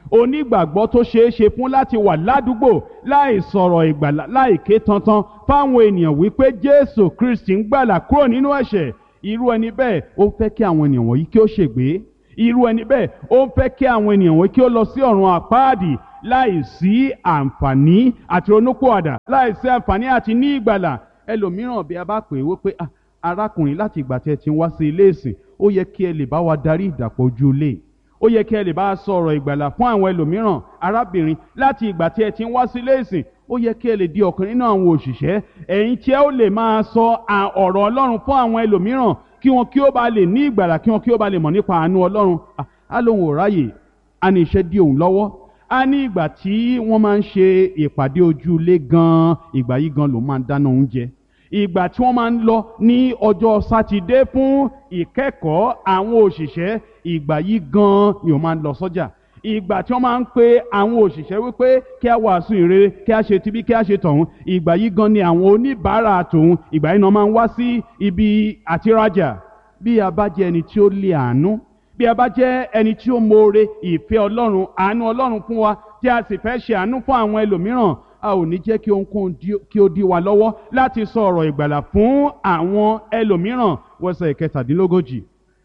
onígbàgbọ́ tó ṣeé ṣe fún láti wà ládùúgbò láì sọ̀rọ̀ ìgbàlà láì ké tantan fáwọn ènìyàn wípé Jésù Kristi ń gbàlà kúrò nínú ẹ̀ṣẹ̀. Irú ẹni bẹ́ẹ̀ ó fẹ́ kí àwọn ènìyàn wọ̀nyí kí ó ṣègbé. Irú ẹni bẹ́ẹ̀ ó fẹ́ kí àwọn ènìyàn wọ̀nyí kí ó lọ sí ọ̀run àpáàdì láì sí àǹfààní àti ronúpìwàdà, láì sí àǹfààní àti ní ìgbàlà. Ẹlòmíràn bí a bá pè é wípé ah, arákùnrin láti ìgbà tí ẹ ti ń wá sí ilé ìsìn ó yẹ kí ẹ lè bá wa darí ìdàpọ̀ ojú ilé, ó yẹ kí ẹ lè bá a sọ̀rọ̀ ìgbàlà fún àwọn ẹlòmíràn. Arábìnrin láti ìgbà tí ẹ ti ń wá sí ilé ìsìn ó yẹ kí ẹ lè di ọ̀kan nínú àwọn òṣìṣẹ́ ẹ̀yin tí ẹ ó lè máa sọ ọ̀rọ̀ Ọlọ́run fún àwọn ẹlòmíràn kí wọn kí ó bá lè ní ìgbàlà, kí wọn kí ó bá lè mọ̀ nípa àánú Ọlọ́run. Á lóun ò ráyè, á ní iṣẹ́ dí òun lọ́wọ́, á ní ìgbà tí wọ́n máa ń ṣe ìpàdé ojú ilé gan-an ìgbà yìí gan lòun máa ń dáná oúnjẹ, ìgbà tí wọ́n máa ń lọ ní ọjọ́ sátidé fún ìkẹ́kọ̀ọ́ àwọn òṣìṣẹ́ ìgbà yìí gan ni òun máa ń lọ sọ́jà, ìgbà tí wọ́n máa ń pe àwọn òṣìṣẹ́ wípé kí a wàásù ìrere, kí a ṣe tibí, kí a ṣe tọ̀hún, ìgbà yìí gan ni àwọn oníbàárà tòun ìgbà yìí náà máa ń wá sí ibi àtirajà. Bí a bá jẹ́ ẹni tí ó lé àánú, bí a bá jẹ́ ẹni tí ó mọ̀ọ́re ìfẹ́ Ọlọ́run, àánú Ọlọ́run fún wa, tí a sì fẹ́ ṣe àánú fún àwọn ẹlòmíràn, a ò ní jẹ́ kí ohunkóhun kí ó dí wa lọ́wọ́ láti sọ ọ̀rọ̀ ìgbàlà fún àwọn ẹlòmíràn. Wẹ́sẹ̀ kẹtàdínlógójì.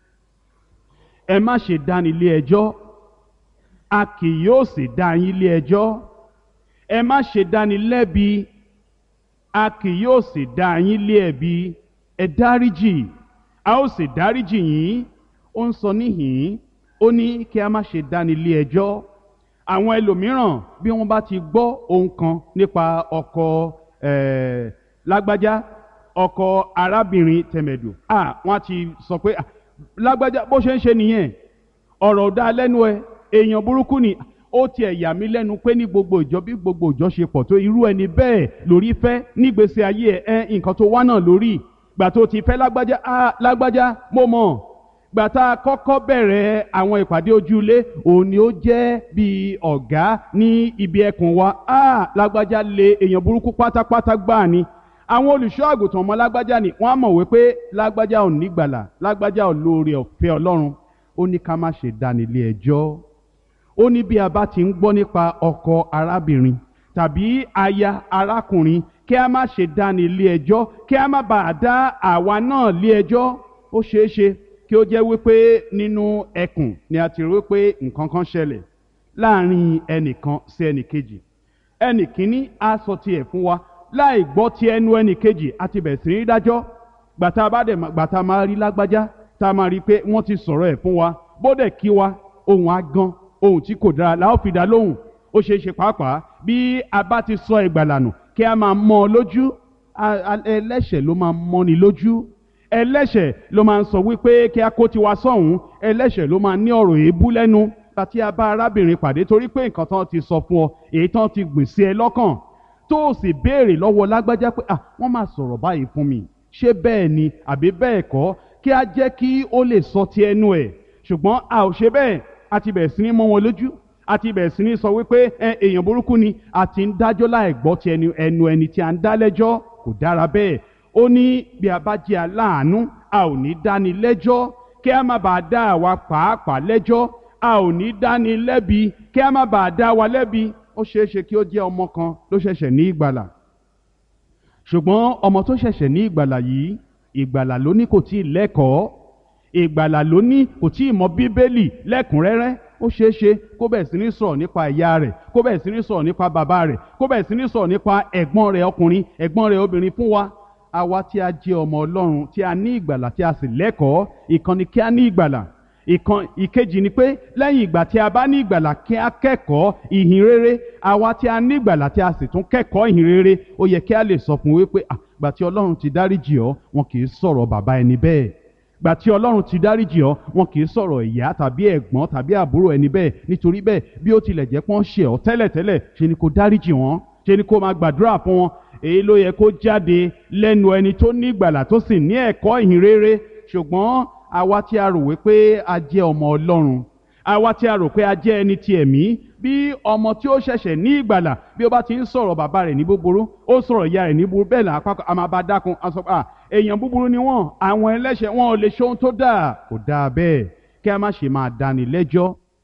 Ẹ má ṣe dáni lé ẹjọ́, a kì yóò sì dá yín lé ẹjọ́. Ẹ má ṣe dáni lẹ́bi, a kì yóò sì dá yín lé ẹ̀bi. Ẹ dáríjì, a ó sì dáríjì yín. Ó ń sọ níhìn-ín, ó ní kí a má ṣe dáni lé ẹjọ́. Àwọn ẹlòmíràn bí wọ́n bá ti gbọ́ ohun kan nípa ọkọ eh, lágbájá, ọkọ arábìnrin tẹ̀mẹ̀dù, ah, wọ́n ti sọ pé ah, lágbájá bó ṣe ń ṣe nìyẹn, ọ̀rọ̀ dá lẹ́nu ẹ, èèyàn burúkú ni. Ó tiẹ̀ yà mí lẹ́nu pé ní gbogbo ìjọ bí gbogbo ìjọ ṣe pọ̀ tó irú ẹni bẹ́ẹ̀ lórí fẹ́ nígbésí ayé ẹ nǹkan tó wá náà lórí. Gbà tó ti fẹ́ lágbájá, ah, lágbájá mo mọ̀. Gbà tá a kọ́kọ́ bẹ̀rẹ̀ àwọn ìpàdé ojúlé, òun ni ó jẹ́ bí ọ̀gá ní ibi ẹkùn wa. Ah, lágbájá lé èèyàn burúkú pátápátá gbáà ni. Àwọn olùṣọ́ àgùntàn ọmọ lágbájá ni wọ́n á mọ̀ wípé lágbájá ò ní gbàlà, lágbájá ò lóore ọ̀fẹ́ Ọlọ́run. Ó ní ká má ṣe dáni lé ẹjọ́. Ó ní bí a bá ti ń gbọ́ nípa ọkọ arábìnrin tàbí aya arákùnrin, kí a má ṣe dáni lé ẹjọ́, kí a má bàa dá àwa náà lé ẹjọ́. Ó ṣeé ṣe kí ó jẹ́ wípé nínú ẹkùn ni a ti rí wípé nǹkan kan ṣẹlẹ̀ láàrin ẹnìkan sí ẹnìkejì. Ẹnìkíní á sọ tiẹ̀ fún wa láì gbọ́ ti ẹnu ẹnìkejì, a ti bẹ̀rẹ̀ sí ní dájọ́. Gbàtà bá dẹ̀ gbàtà máa rí lágbájá, tá a máa rí pé wọ́n ti sọ̀rọ̀ ẹ̀ fún wa, bódẹ̀ kí wa ohun á gan, ohun tí kò dára la ó fi dá lóhùn. Ó ṣeé ṣe pàápàá bí a bá ti sọ ìgbàlà nù kí a máa mọ́ ọ lójú. Ẹlẹ́ṣẹ̀ ló máa mọ́ni lójú. Ẹlẹ́ṣẹ̀ ló máa ń sọ wípé kí a kó tiwa sọ́hùn. Ẹlẹ́ṣẹ̀ ló máa ń ní ọ̀rọ̀ èébú lẹ́nu. Tàbí a bá arábìnrin pàdé torí pé nǹkan tán ti sọ fún ọ, èyí tán ti gbìn sí ẹ lọ́kàn, tó o sì béèrè lọ́wọ́ lágbájá pé ah, wọ́n máa sọ̀rọ̀ báyìí fún mi, ṣé bẹ́ẹ̀ ni àbí bẹ́ẹ̀ kọ́, kí a jẹ́ kí ó lè sọ ti ẹnu ẹ̀. Ṣùgbọ́n a ò ṣe bẹ́ẹ̀, a ti bẹ̀rẹ̀ sí ní mọ́ wọn lójú, a ti bẹ̀rẹ̀ sí ní sọ wípé èèyàn burúkú ni, a ti ń dájọ́ láì gbọ́ ti ẹnu ẹnu ẹni tí a ń dá lẹ́jọ́. Kò dára bẹ́ẹ̀. Ó ní bí a bá jẹ́ aláàánú, a ò ní dáni lẹ́jọ́, kí a má bàa dá àwa pàápàá lẹ́jọ́. A ò ní dáni lẹ́bi, kí a má bàa dá wa lẹ́bi. Ó ṣeé ṣe kí ó jẹ́ ọmọ kan ló ṣẹ̀ṣẹ̀ ní ìgbàlà. Ṣùgbọ́n ọmọ tó ṣẹ̀ṣẹ̀ ní ìgbàlà yìí, ìgbàlà ló ní kò tí ì lẹ́kọ̀ọ́. Ìgbàlà ló ní kò tí ì mọ Bíbélì lẹ́kùnrẹ́rẹ́. Ó ṣeé ṣe kó bẹ̀rẹ̀ sí ní sọ̀rọ̀ nípa ìyá rẹ̀, kó bẹ̀rẹ̀ sí ní sọ̀rọ̀ nípa bàbá rẹ̀, kó bẹ̀rẹ̀ sí ní sọ̀rọ̀ nípa ẹ̀gbọ́n rẹ̀ ọkùnrin, ẹ̀gbọ́n rẹ̀ obìnrin fún wa. Àwa tí a jẹ́ ọmọ Ọlọ́run, tí a ní ìgbàlà, tí a sì lẹ́kọ̀ọ́, ìkan ni kí a ní ìgbàlà. Ìkan ìkejì ni pé lẹ́yìn ìgbà tí a bá ní ìgbàlà kí a kẹ́kọ̀ọ́ ìhìn rere. Àwa tí a ní ìgbàlà tí a sì tún kẹ́kọ̀ọ́ ìhìn rere, ó yẹ kí a lè sọ fún wípé àgbà tí Ọlọ́run ti dáríjì ọ́, wọn kì í sọ̀rọ̀ bàbá ẹni bẹ́ẹ̀. Gbà tí Ọlọ́run ti dáríjì ọ́, wọn kì í sọ̀rọ̀ ìyá tàbí ẹ̀gbọ́n tàbí àbúrò ẹni bẹ́ẹ̀. Nítorí bẹ́ẹ̀ bí ó tilẹ̀ jẹ́ pọ́n ṣe ọ́ tẹ́lẹ̀tẹ́lẹ̀, ṣe ni kó dáríjì wọ́n, ṣe ni kó máa gbàdúrà fún wọn. Èyí ló yẹ kó jáde lẹ́nu ẹni tó ní ìgbàlà tó sì ní ẹ̀kọ́ ìhìn rere. Ṣùgbọ́n àwa tí a rò wípé a jẹ́ ọmọ Ọlọ́run, àwa tí a rò pé a jẹ́ ẹni ti ẹ̀mí, bí ọmọ tí ó ṣẹ̀ṣẹ̀ ní ìgbàlà, bí ó bá ti ń sọ̀rọ̀ bàbá rẹ̀ ní búburú, ó sọ̀rọ̀ ìyá rẹ̀ ní búburú, bẹ́ẹ̀ náà àpapọ̀ a máa bá dákun, a sọ pé èèyàn búburú ni wọ́n, àwọn ẹlẹ́ṣẹ̀ wọn ò lè ṣe ohun tó dáa. Kò dáa bẹ́ẹ̀. Kí a má ṣe máa dáni lẹ́jọ́,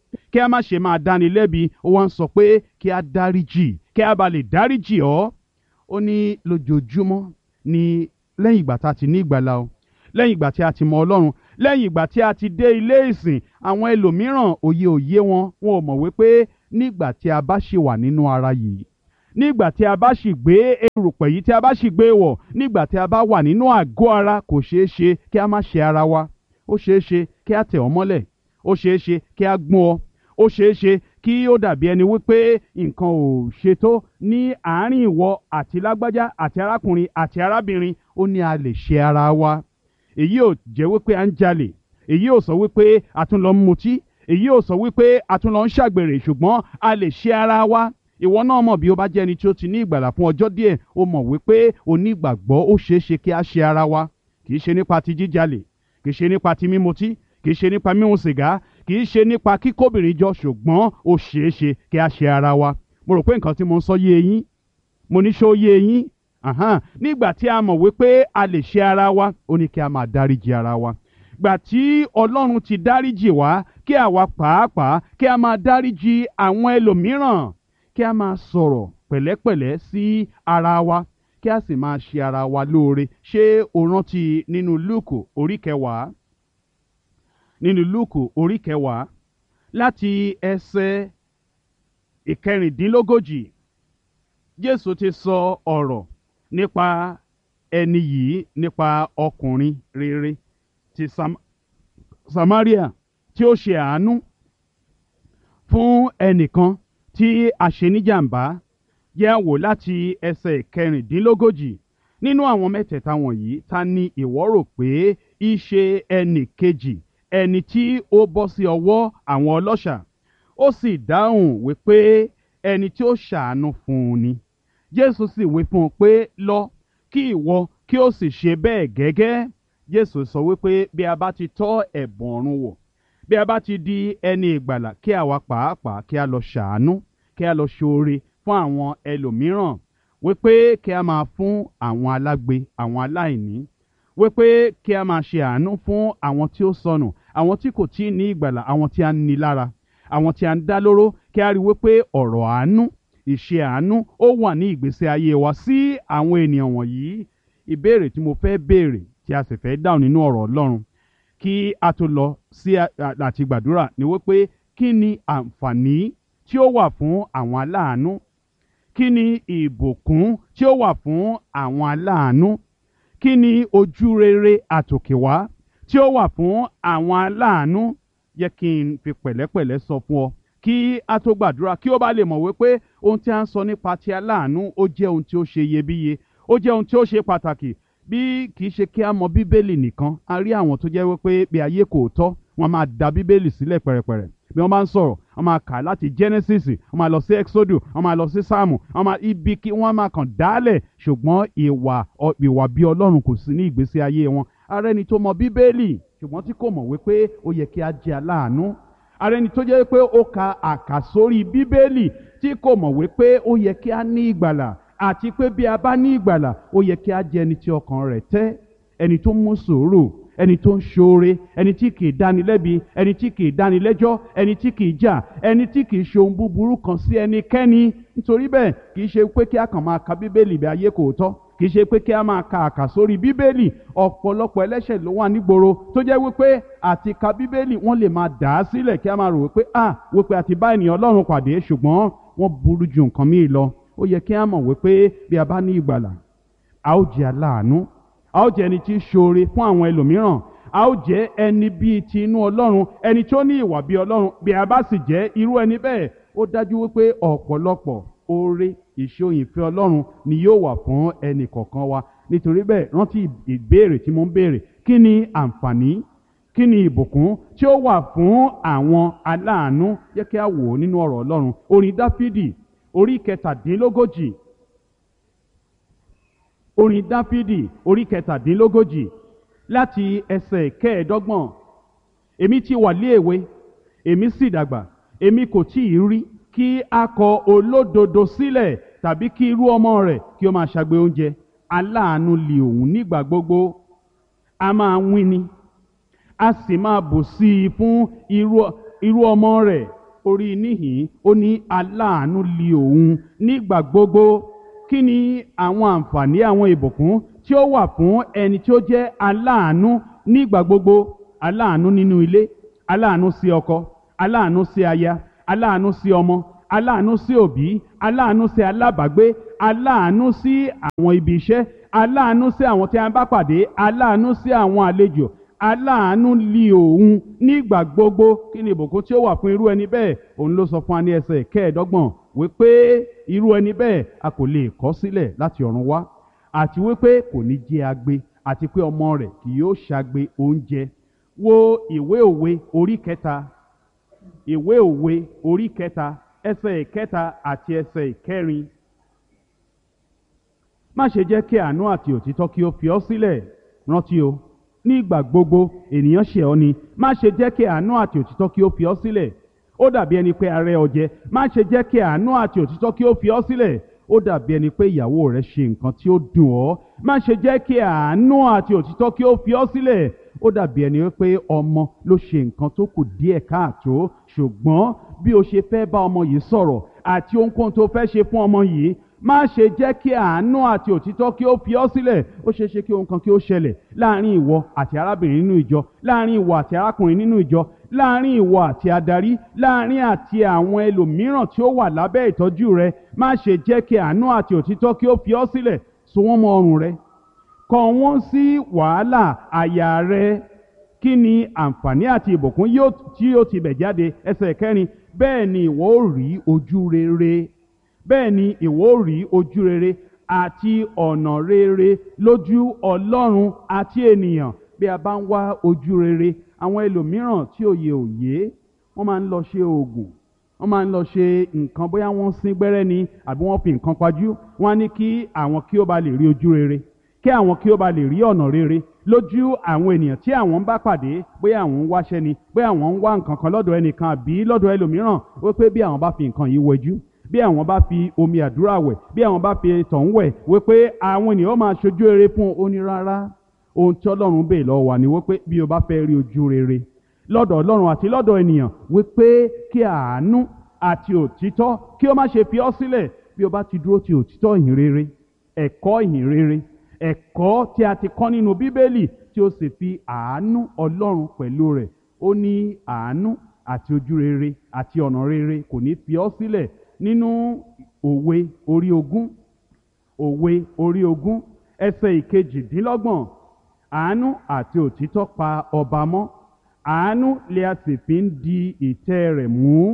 kí a má ṣe máa dáni lẹ́bi, ó wá ń sọ pé kí a dáríjì, kí a bá lè dáríjì ọ́. Ó ní lójoojúmọ́ ni lẹ́yìn ìgbà tá a ti ní ìgbàlà o, lẹ́yìn ìgbà tí a ti mọ Ọlọ́run, lẹ́yìn ìgbà tí a ti dé ilé ìsìn, àwọn ẹlòmíràn òye òye wọn, wọn ò mọ̀ wípé nígbà tí a bá ṣì wà nínú ara yìí, nígbà tí a bá ṣì gbé erùpẹ̀ yìí tí a bá ṣì gbé wọ̀, nígbà tí a bá wà nínú àgọ́ ara, kò ṣeé ṣe kí a má ṣe ara wa. Ó ṣeé ṣe kí a tẹ̀ ọ́ mọ́lẹ̀, ó ṣeé ṣe kí a gbọ́n ọ, ó ṣeé ṣe kí ó dàbí ẹni wípé nǹkan ò ṣe tó ní àárín ìwọ àti lágbájá àti arákùnrin àti arábìnrin. Ó ní a lè ṣe ara wa. Èyí ò jẹ́ wípé à ń jalè, èyí ò sọ wípé a tún lọ ń mutí, èyí ò sọ wípé a tún lọ ń ṣàgbèrè, ṣùgbọ́n a lè ṣe ara wa. Ìwọ náà mọ̀ bí ó bá jẹ́ ẹni tí ó ti ní ìgbàlà fún ọjọ́ díẹ̀, ó mọ̀ wípé onígbàgbọ́ ó ṣeé ṣe kí a ṣe ara wa. Kì í ṣe nípa ti jíjalè, kì í ṣe nípa ti mímutí, kì í ṣe nípa mímu sìgá, kì í ṣe nípa kíkóbìnrin jọ, ṣùgbọ́n ó ṣeé ṣe kí a ṣe ara wa. Mo rò pé nǹkan tí mo ń sọ yé yín. Mo ní ṣó yé yín. Àhán, nígbà tí a mọ̀ wípé a lè ṣe ara wa, ó ní kí a máa dáríjì ara wa. Gbà tí Ọlọ́run ti dáríjì wá, kí àwa pàápàá kí a máa dáríjì àwọn ẹlòmíràn, kí a máa sọ̀rọ̀ pẹ̀lẹ́pẹ̀lẹ́ sí ara wa, kí a sì máa ṣe ara wa lóore. Ṣé o rántí nínú Lúùkù orí kẹwàá, nínú Lúùkù orí kẹwàá láti ẹsẹ̀ ìkẹrìndínlógójì, Jésù ti sọ ọ̀rọ̀ nípa ẹni yìí, nípa ọkùnrin rere ti Sam Samaria tí ó ṣe àánú fún ẹnìkan tí a ṣe níjàmbá. Yẹ̀ wò láti ẹsẹ̀ ìkẹrìndínlógójì. Nínú àwọn mẹ́tẹ̀ẹ̀ta wọ̀nyí, ta ni ìwọ rò pé í ṣe ẹnì kejì, ẹni tí ó bọ́ sí ọwọ́ àwọn ọlọ́ṣà? Ó sì dáhùn wípé ẹni tí ó ṣàánú fún un ni. Jésù sì wí fún un pé, lọ, kí ìwọ kí ó sì ṣe bẹ́ẹ̀ gẹ́gẹ́. Jésù sọ wípé bí a bá ti tọ́ ẹ̀bùn ọ̀run wò, bí a bá ti di ẹni ìgbàlà, kí àwa pàápàá kí a lọ ṣàánú, kí a lọ ṣoore fún àwọn ẹlòmíràn, wípé kí a máa fún àwọn alágbe, àwọn aláìní, wípé kí a máa ṣe àánú fún àwọn tí ó sọnù, àwọn tí kò tí ì ní ìgbàlà, àwọn tí a ń ni lára, àwọn tí a ń dá lóró. Kí a rí wípé ọ̀rọ̀ àánú, ìṣe àánú ó wà ní ìgbésí ayé wa sí àwọn ènìyàn wọ̀nyí. Ìbéèrè tí mo fẹ́ béèrè tí a sì fẹ́ dáhùn nínú ọ̀rọ̀ Ọlọ́run kí a tó lọ sí àti gbàdúrà ni wípé kí ni àǹfààní tí ó wà fún àwọn aláàánú? Kí ni ìbùkún tí ó wà fún àwọn aláàánú? Kí ni ojú rere àtòkèwá tí ó wà fún àwọn aláàánú? Yẹ kí n fi pẹ̀lẹ́pẹ̀lẹ́ sọ fún ọ kí a tó gbàdúrà, kí ó bá lè mọ̀ wípé ohun tí a ń sọ nípa ti aláàánú ó jẹ́ ohun tí ó ṣe iyebíye, ó jẹ́ ohun tí ó ṣe pàtàkì. Bí kì í ṣe kí a mọ Bíbélì nìkan, a rí àwọn tó jẹ́ wípé bí ayé kò tọ́, wọ́n máa da Bíbélì sílẹ̀ pẹ̀rẹ̀pẹ̀rẹ̀. Bí wọ́n bá ń sọ̀rọ̀, wọ́n máa kà láti Genesis, wọ́n máa lọ sí Exodus, wọ́n máa lọ sí Sáàmù, wọ́n máa ibi kí wọ́n máa kàn dálẹ̀, ṣùgbọ́n ìwà ìwà bí Ọlọ́run kò sí ní ìgbésí ayé wọn. Ara ẹni tó mọ Bíbélì ṣùgbọ́n tí kò mọ̀ wípé ó yẹ kí a jẹ́ aláàánú. Ara ẹni tó jẹ́ pé ó ka àkàsórí Bíbélì tí kò mọ̀ wípé ó yẹ kí a ní ìgbàlà, àti pé bí a bá ní ìgbàlà, ó yẹ kí a jẹ́ ẹni tí ọkàn rẹ̀ tẹ́, ẹni tó mú sùúrù, ẹni tó ń ṣoore, ẹni tí kìí dáni lẹ́bi, ẹni tí kìí dáni lẹ́jọ́, ẹni tí kìí jà, ẹni tí kìí ṣe ohun búburú kan sí ẹnikẹ́ni. Nítorí bẹ́ẹ̀, kìí ṣe pé kí a kàn máa ka Bíbélì bí ayé kò tọ́, kìí ṣe pé kí a máa ka àkàsórí Bíbélì. Ọ̀pọ̀lọpọ̀ ẹlẹ́ṣẹ̀ ló wà nígboro tó jẹ́ wípé àti ka Bíbélì wọ́n lè máa dà á sílẹ̀, kí a máa rò wípé ah wípé àti bá ènìyàn Ọlọ́run pàdé, ṣùgbọ́n wọ́n burú ju nǹkan míì lọ. Ó yẹ kí a mọ̀ wípé bí a bá ní ìgbàlà, a ó jẹ́ aláàánú, a ó jẹ́ ẹni tí ń ṣoore fún àwọn ẹlòmíràn, a ó jẹ́ ẹni bíi ti inú Ọlọ́run, ẹni tó ní ìwà bíi Ọlọ́run. Bí a bá sì jẹ́ irú ẹni bẹ́ẹ̀, ó dájú wípé ọ̀pọ̀lọpọ̀ oore ìṣòyìnfẹ́ Ọlọ́run ni yóò wà fún ẹnì kọ̀ọ̀kan wa. Nítorí bẹ́ẹ̀, rántí ìbéèrè tí mo ń béèrè: kí ni àǹfààní, kí ni ìbùkún tí ó wà fún àwọn aláàánú? Jẹ́ kí a wò ó nínú ọ̀rọ̀ Ọlọ́run. Orin Dáfídì orí kẹtàdínlógójì, orin Dáfídì orí kẹtàdínlógójì láti ẹsẹ̀ kẹẹ̀ẹ́dọ́gbọ̀n. Èmi ti wà lé èwe, èmi sì dàgbà, èmi kò tí ì rí kí a kọ olódodo sílẹ̀, tàbí kí irú ọmọ rẹ̀ kí ó máa ṣagbe oúnjẹ. Aláàánú li òun nígbà gbogbo, a máa wín ni, a sì máa bù sí i fún irú irú ọmọ rẹ̀. orí níhìn ó ní aláàánú li òun nígbà gbogbo. Kí ni àwọn àǹfààní àwọn ìbùkún tí ó wà fún ẹni tí ó jẹ́ aláàánú nígbà gbogbo? Aláàánú nínú ilé, aláàánú sí ọkọ, aláàánú sí aya, aláàánú sí ọmọ, aláàánú sí òbí, aláàánú sí alábàágbé, aláàánú sí àwọn ibi iṣẹ́, aláàánú sí àwọn tí a bá pàdé, aláàánú sí àwọn àlejò. Aláàánú li òun nígbà gbogbo. Kí ni ìbùkún tí ó wà fún irú ẹni bẹ́ẹ̀? Òun ló sọ fún wa ní ẹsẹ̀ kẹẹ̀ẹ́dọ́gbọ̀n wípé irú ẹni bẹ́ẹ̀ a kò lè kọ̀ sílẹ̀ láti ọ̀run wá, àti wípé kò ní jẹ́ agbe, àti pé ọmọ rẹ̀ kì yóò ṣagbe oúnjẹ. Wo ìwé òwe orí kẹta, ìwé òwe orí kẹta ẹsẹ̀ ìkẹta àti ẹsẹ̀ ìkẹrin. Má ṣe jẹ́ kí àánú àti òtítọ́ kí ó fi ọ́ sílẹ̀. Rántí o, nígbà gbogbo ènìyàn ṣẹ̀ ọ́ ni. Má ṣe jẹ́ kí àánú àti òtítọ́ kí ó fi ọ́ sílẹ̀. Ó dàbí ẹni pé arẹ ọ jẹ. Má ṣe jẹ́ kí àánú àti òtítọ́ kí ó fi ọ́ sílẹ̀. Ó dàbí ẹni pé ìyàwó rẹ ṣe nǹkan tí ó dùn ọ́. Má ṣe jẹ́ kí àánú àti òtítọ́ kí ó fi ọ́ sílẹ̀. Ó dàbí ẹni pé ọmọ ló ṣe nǹkan tó kù díẹ̀ káàtó, ṣùgbọ́n bí o ṣe fẹ́ bá ọmọ yìí sọ̀rọ̀ àti ohunkóhun tó fẹ́ ṣe fún ọmọ yìí, má ṣe jẹ́ kí àánú àti òtítọ́ kí ó fi ọ́ sílẹ̀. Ó ṣeé ṣe kí ohun kan kí ó ṣẹlẹ̀ láàrin ìwọ àti arábìnrin nínú ìjọ, láàrin ìwọ àti arákùnrin nínú ìjọ, láàrin ìwọ àti adarí, láàrin àti àwọn ẹlòmíràn tí ó wà lábẹ́ ìtọ́jú rẹ. Má ṣe jẹ́ kí àánú àti òtítọ́ kí ó fi ọ́ sílẹ̀. So wọ́n mọ́ ọrùn rẹ, kọ wọ́n sí wàhálà àyà rẹ. Kí ni àǹfààní àti ìbùkún tí yóò ti bẹ̀ jáde? Ẹsẹ̀ kẹrin, bẹ́ẹ̀ ni ìwọ ó rí ojú rere. Bẹ́ẹ̀ ni ìwọ ó rí ojú rere àti ọ̀nà rere lójú Ọlọ́run àti ènìyàn. Bí a bá ń wá ojú rere, àwọn ẹlòmíràn tí òye òye, wọ́n máa ń lọ ṣe oògùn, wọ́n máa ń lọ ṣe nǹkan, bóyá wọ́n sín gbẹ́rẹ́ ni àbí wọ́n fi nǹkan pajú. Wọ́n á ní kí àwọn kí ó bá lè rí ojú rere, kí àwọn kí ó bá lè rí ọ̀nà rere lójú àwọn ènìyàn tí àwọn ń bá pàdé. Bóyá àwọn ń wáṣẹ́ ni, bóyá àwọn ń wá nǹkan kan lọ́dọ̀ ẹnìkan àbí lọ́dọ̀ ẹlòmíràn, wípé bí àwọn bá fi nǹkan yìí wẹjú, bí àwọn bá fi omi àdúrà wẹ̀, bí àwọn bá fi tọ̀hún wẹ̀, wípé àwọn ènìyàn máa ṣojú rere fún un. Ó ní rárá, ohun tí Ọlọ́run bèè lọ́wọ́ wa ni wípé bí o bá fẹ́ rí ojú rere lọ́dọ̀ Ọlọ́run àti lọ́dọ̀ ènìyàn, wípé kí àánú àti òtítọ́ kí ó má ṣe fi ọ́ sílẹ̀. Bí o bá ti dúró ti òtítọ́ ìhìn rere, ẹ̀kọ́ ìhìn rere, ẹ̀kọ́ tí a ti kọ́ nínú Bíbélì, tí ó sì fi àánú Ọlọ́run pẹ̀lú rẹ̀, ó ní àánú àti ojú rere àti ọ̀nà rere kò ní fi ọ́ sílẹ̀. Nínú òwe orí ogún, òwe orí ogún ẹsẹ̀ ìkejìdínlọ́gbọ̀n, àánú àti òtítọ́ pa ọba mọ́, àánú lè a sì fi ń di ìtẹ́ rẹ̀ mú.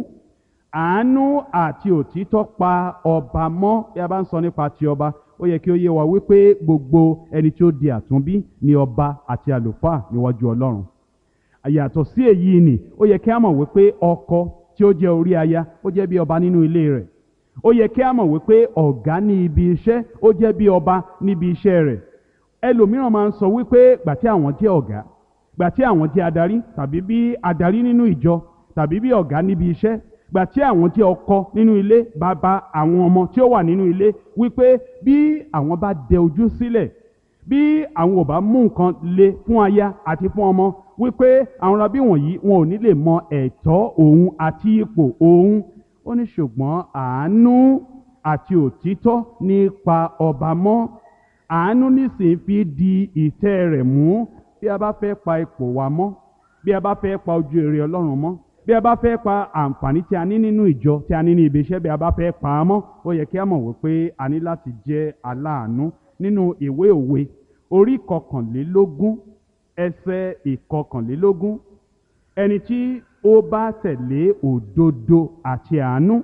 Àánú àti òtítọ́ pa ọba mọ́. Bí a bá ń sọ nípa ti ọba, ó yẹ kí ó yé wa wípé gbogbo ẹni tí ó di àtúnbí ni ọba àti àlùfáà níwájú Ọlọ́run. Yàtọ̀ sí èyí ni ó yẹ kí a mọ̀ wípé ọkọ tí ó jẹ́ orí aya, ó jẹ́ bí ọba nínú ilé rẹ̀. Ó yẹ kí a mọ̀ wípé ọ̀gá ní ibi iṣẹ́, ó jẹ́ bí ọba níbi iṣẹ́ rẹ̀. Ẹlòmíràn máa ń sọ wípé gbà tí àwọn jẹ́ ọ̀gá, gbà tí àwọn jẹ́ adarí, tàbí bí adarí nínú ìjọ, tàbí bí ọ̀gá níbi iṣẹ́, gbà tí àwọn jẹ́ ọkọ nínú ilé, bàbá àwọn ọmọ tí ó wà nínú ilé, wípé bí àwọn bá dẹ ojú sílẹ̀, bí àwọn ò bá mú nǹkan le fún aya àti fún ọmọ, wípé àwọn rabí wọ̀nyí wọn ò ní lè mọ ẹ̀tọ́ òun àti ipò òun. Ó ní ṣùgbọ́n àánú àti òtítọ́ nípa ọba mọ́. Àánú nísìnyí fi di ìtẹ́ rẹ̀ mú. Bí a bá fẹ́ pa ipò wa mọ́, bí a bá fẹ́ pa ojú rere Ọlọ́run mọ́, bí a bá fẹ́ pa àǹfààní tí a ní nínú ìjọ, tí a ní ní ibi iṣẹ́, bí a bá fẹ́ pa á mọ́, ó yẹ kí a mọ̀ wípé a ní láti jẹ́ aláàánú. Nínú ìwé òwe orí kọkànlélógún ẹsẹ̀ ìkọkànlélógún, ẹni tí ó bá tẹ̀lé òdodo àti àánú,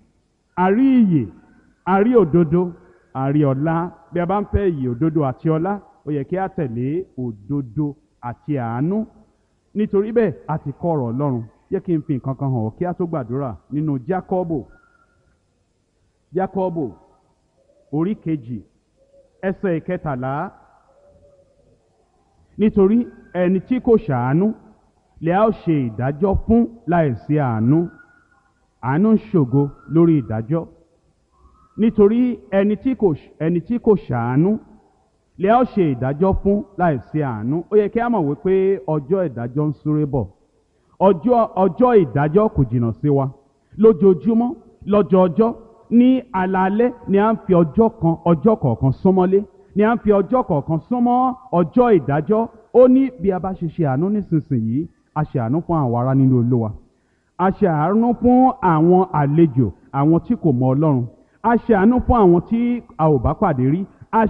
a rí ìyè, a rí òdodo, a rí ọlá. Bí a bá ń fẹ́ ìyè, òdodo àti ọlá, ó yẹ kí a tẹ̀lé òdodo àti àánú. Nítorí bẹ́ẹ̀ a ti kọ́ ọ̀rọ̀ Ọlọ́run. Jẹ́ kí n fi nǹkan kan hàn ọ́ kí a tó gbàdúrà. Nínú Jákọ́bù, Jákọ́bù orí kejì ẹsẹ̀ ìkẹtàlá, nítorí ẹni tí kò ṣàánú lè a ó ṣe ìdájọ́ fún láìsí àánú. Àánú ń ṣògo lórí ìdájọ́. Nítorí ẹni tí kò ẹni tí kò ṣàánú lè a ó ṣe ìdájọ́ fún láìsí àánú. Ó yẹ kí a mọ̀ wípé ọjọ́ ìdájọ́ ń súré bọ̀. Ọjọ́ ọjọ́ ìdájọ́ kò jìnnà sí wa. lójoojúmọ́ lọ́jọọjọ́ ní alaalẹ́ ni à ń fi ọjọ́ kan ọjọ́ kọ̀ọ̀kan súnmọ́lé ni à ń fi ọjọ́ kọ̀ọ̀kan súnmọ́ ọjọ́ ìdájọ́. Ó ní bí a bá ṣe ṣe àánú nísinsìnyí, a ṣe àánú fún àwọn ará nínú Olúwa, a ṣe àánú fún àwọn àlejò, àwọn tí kò mọ Ọlọ́run, a ṣe àánú fún àwọn tí a ò bá pàdé rí,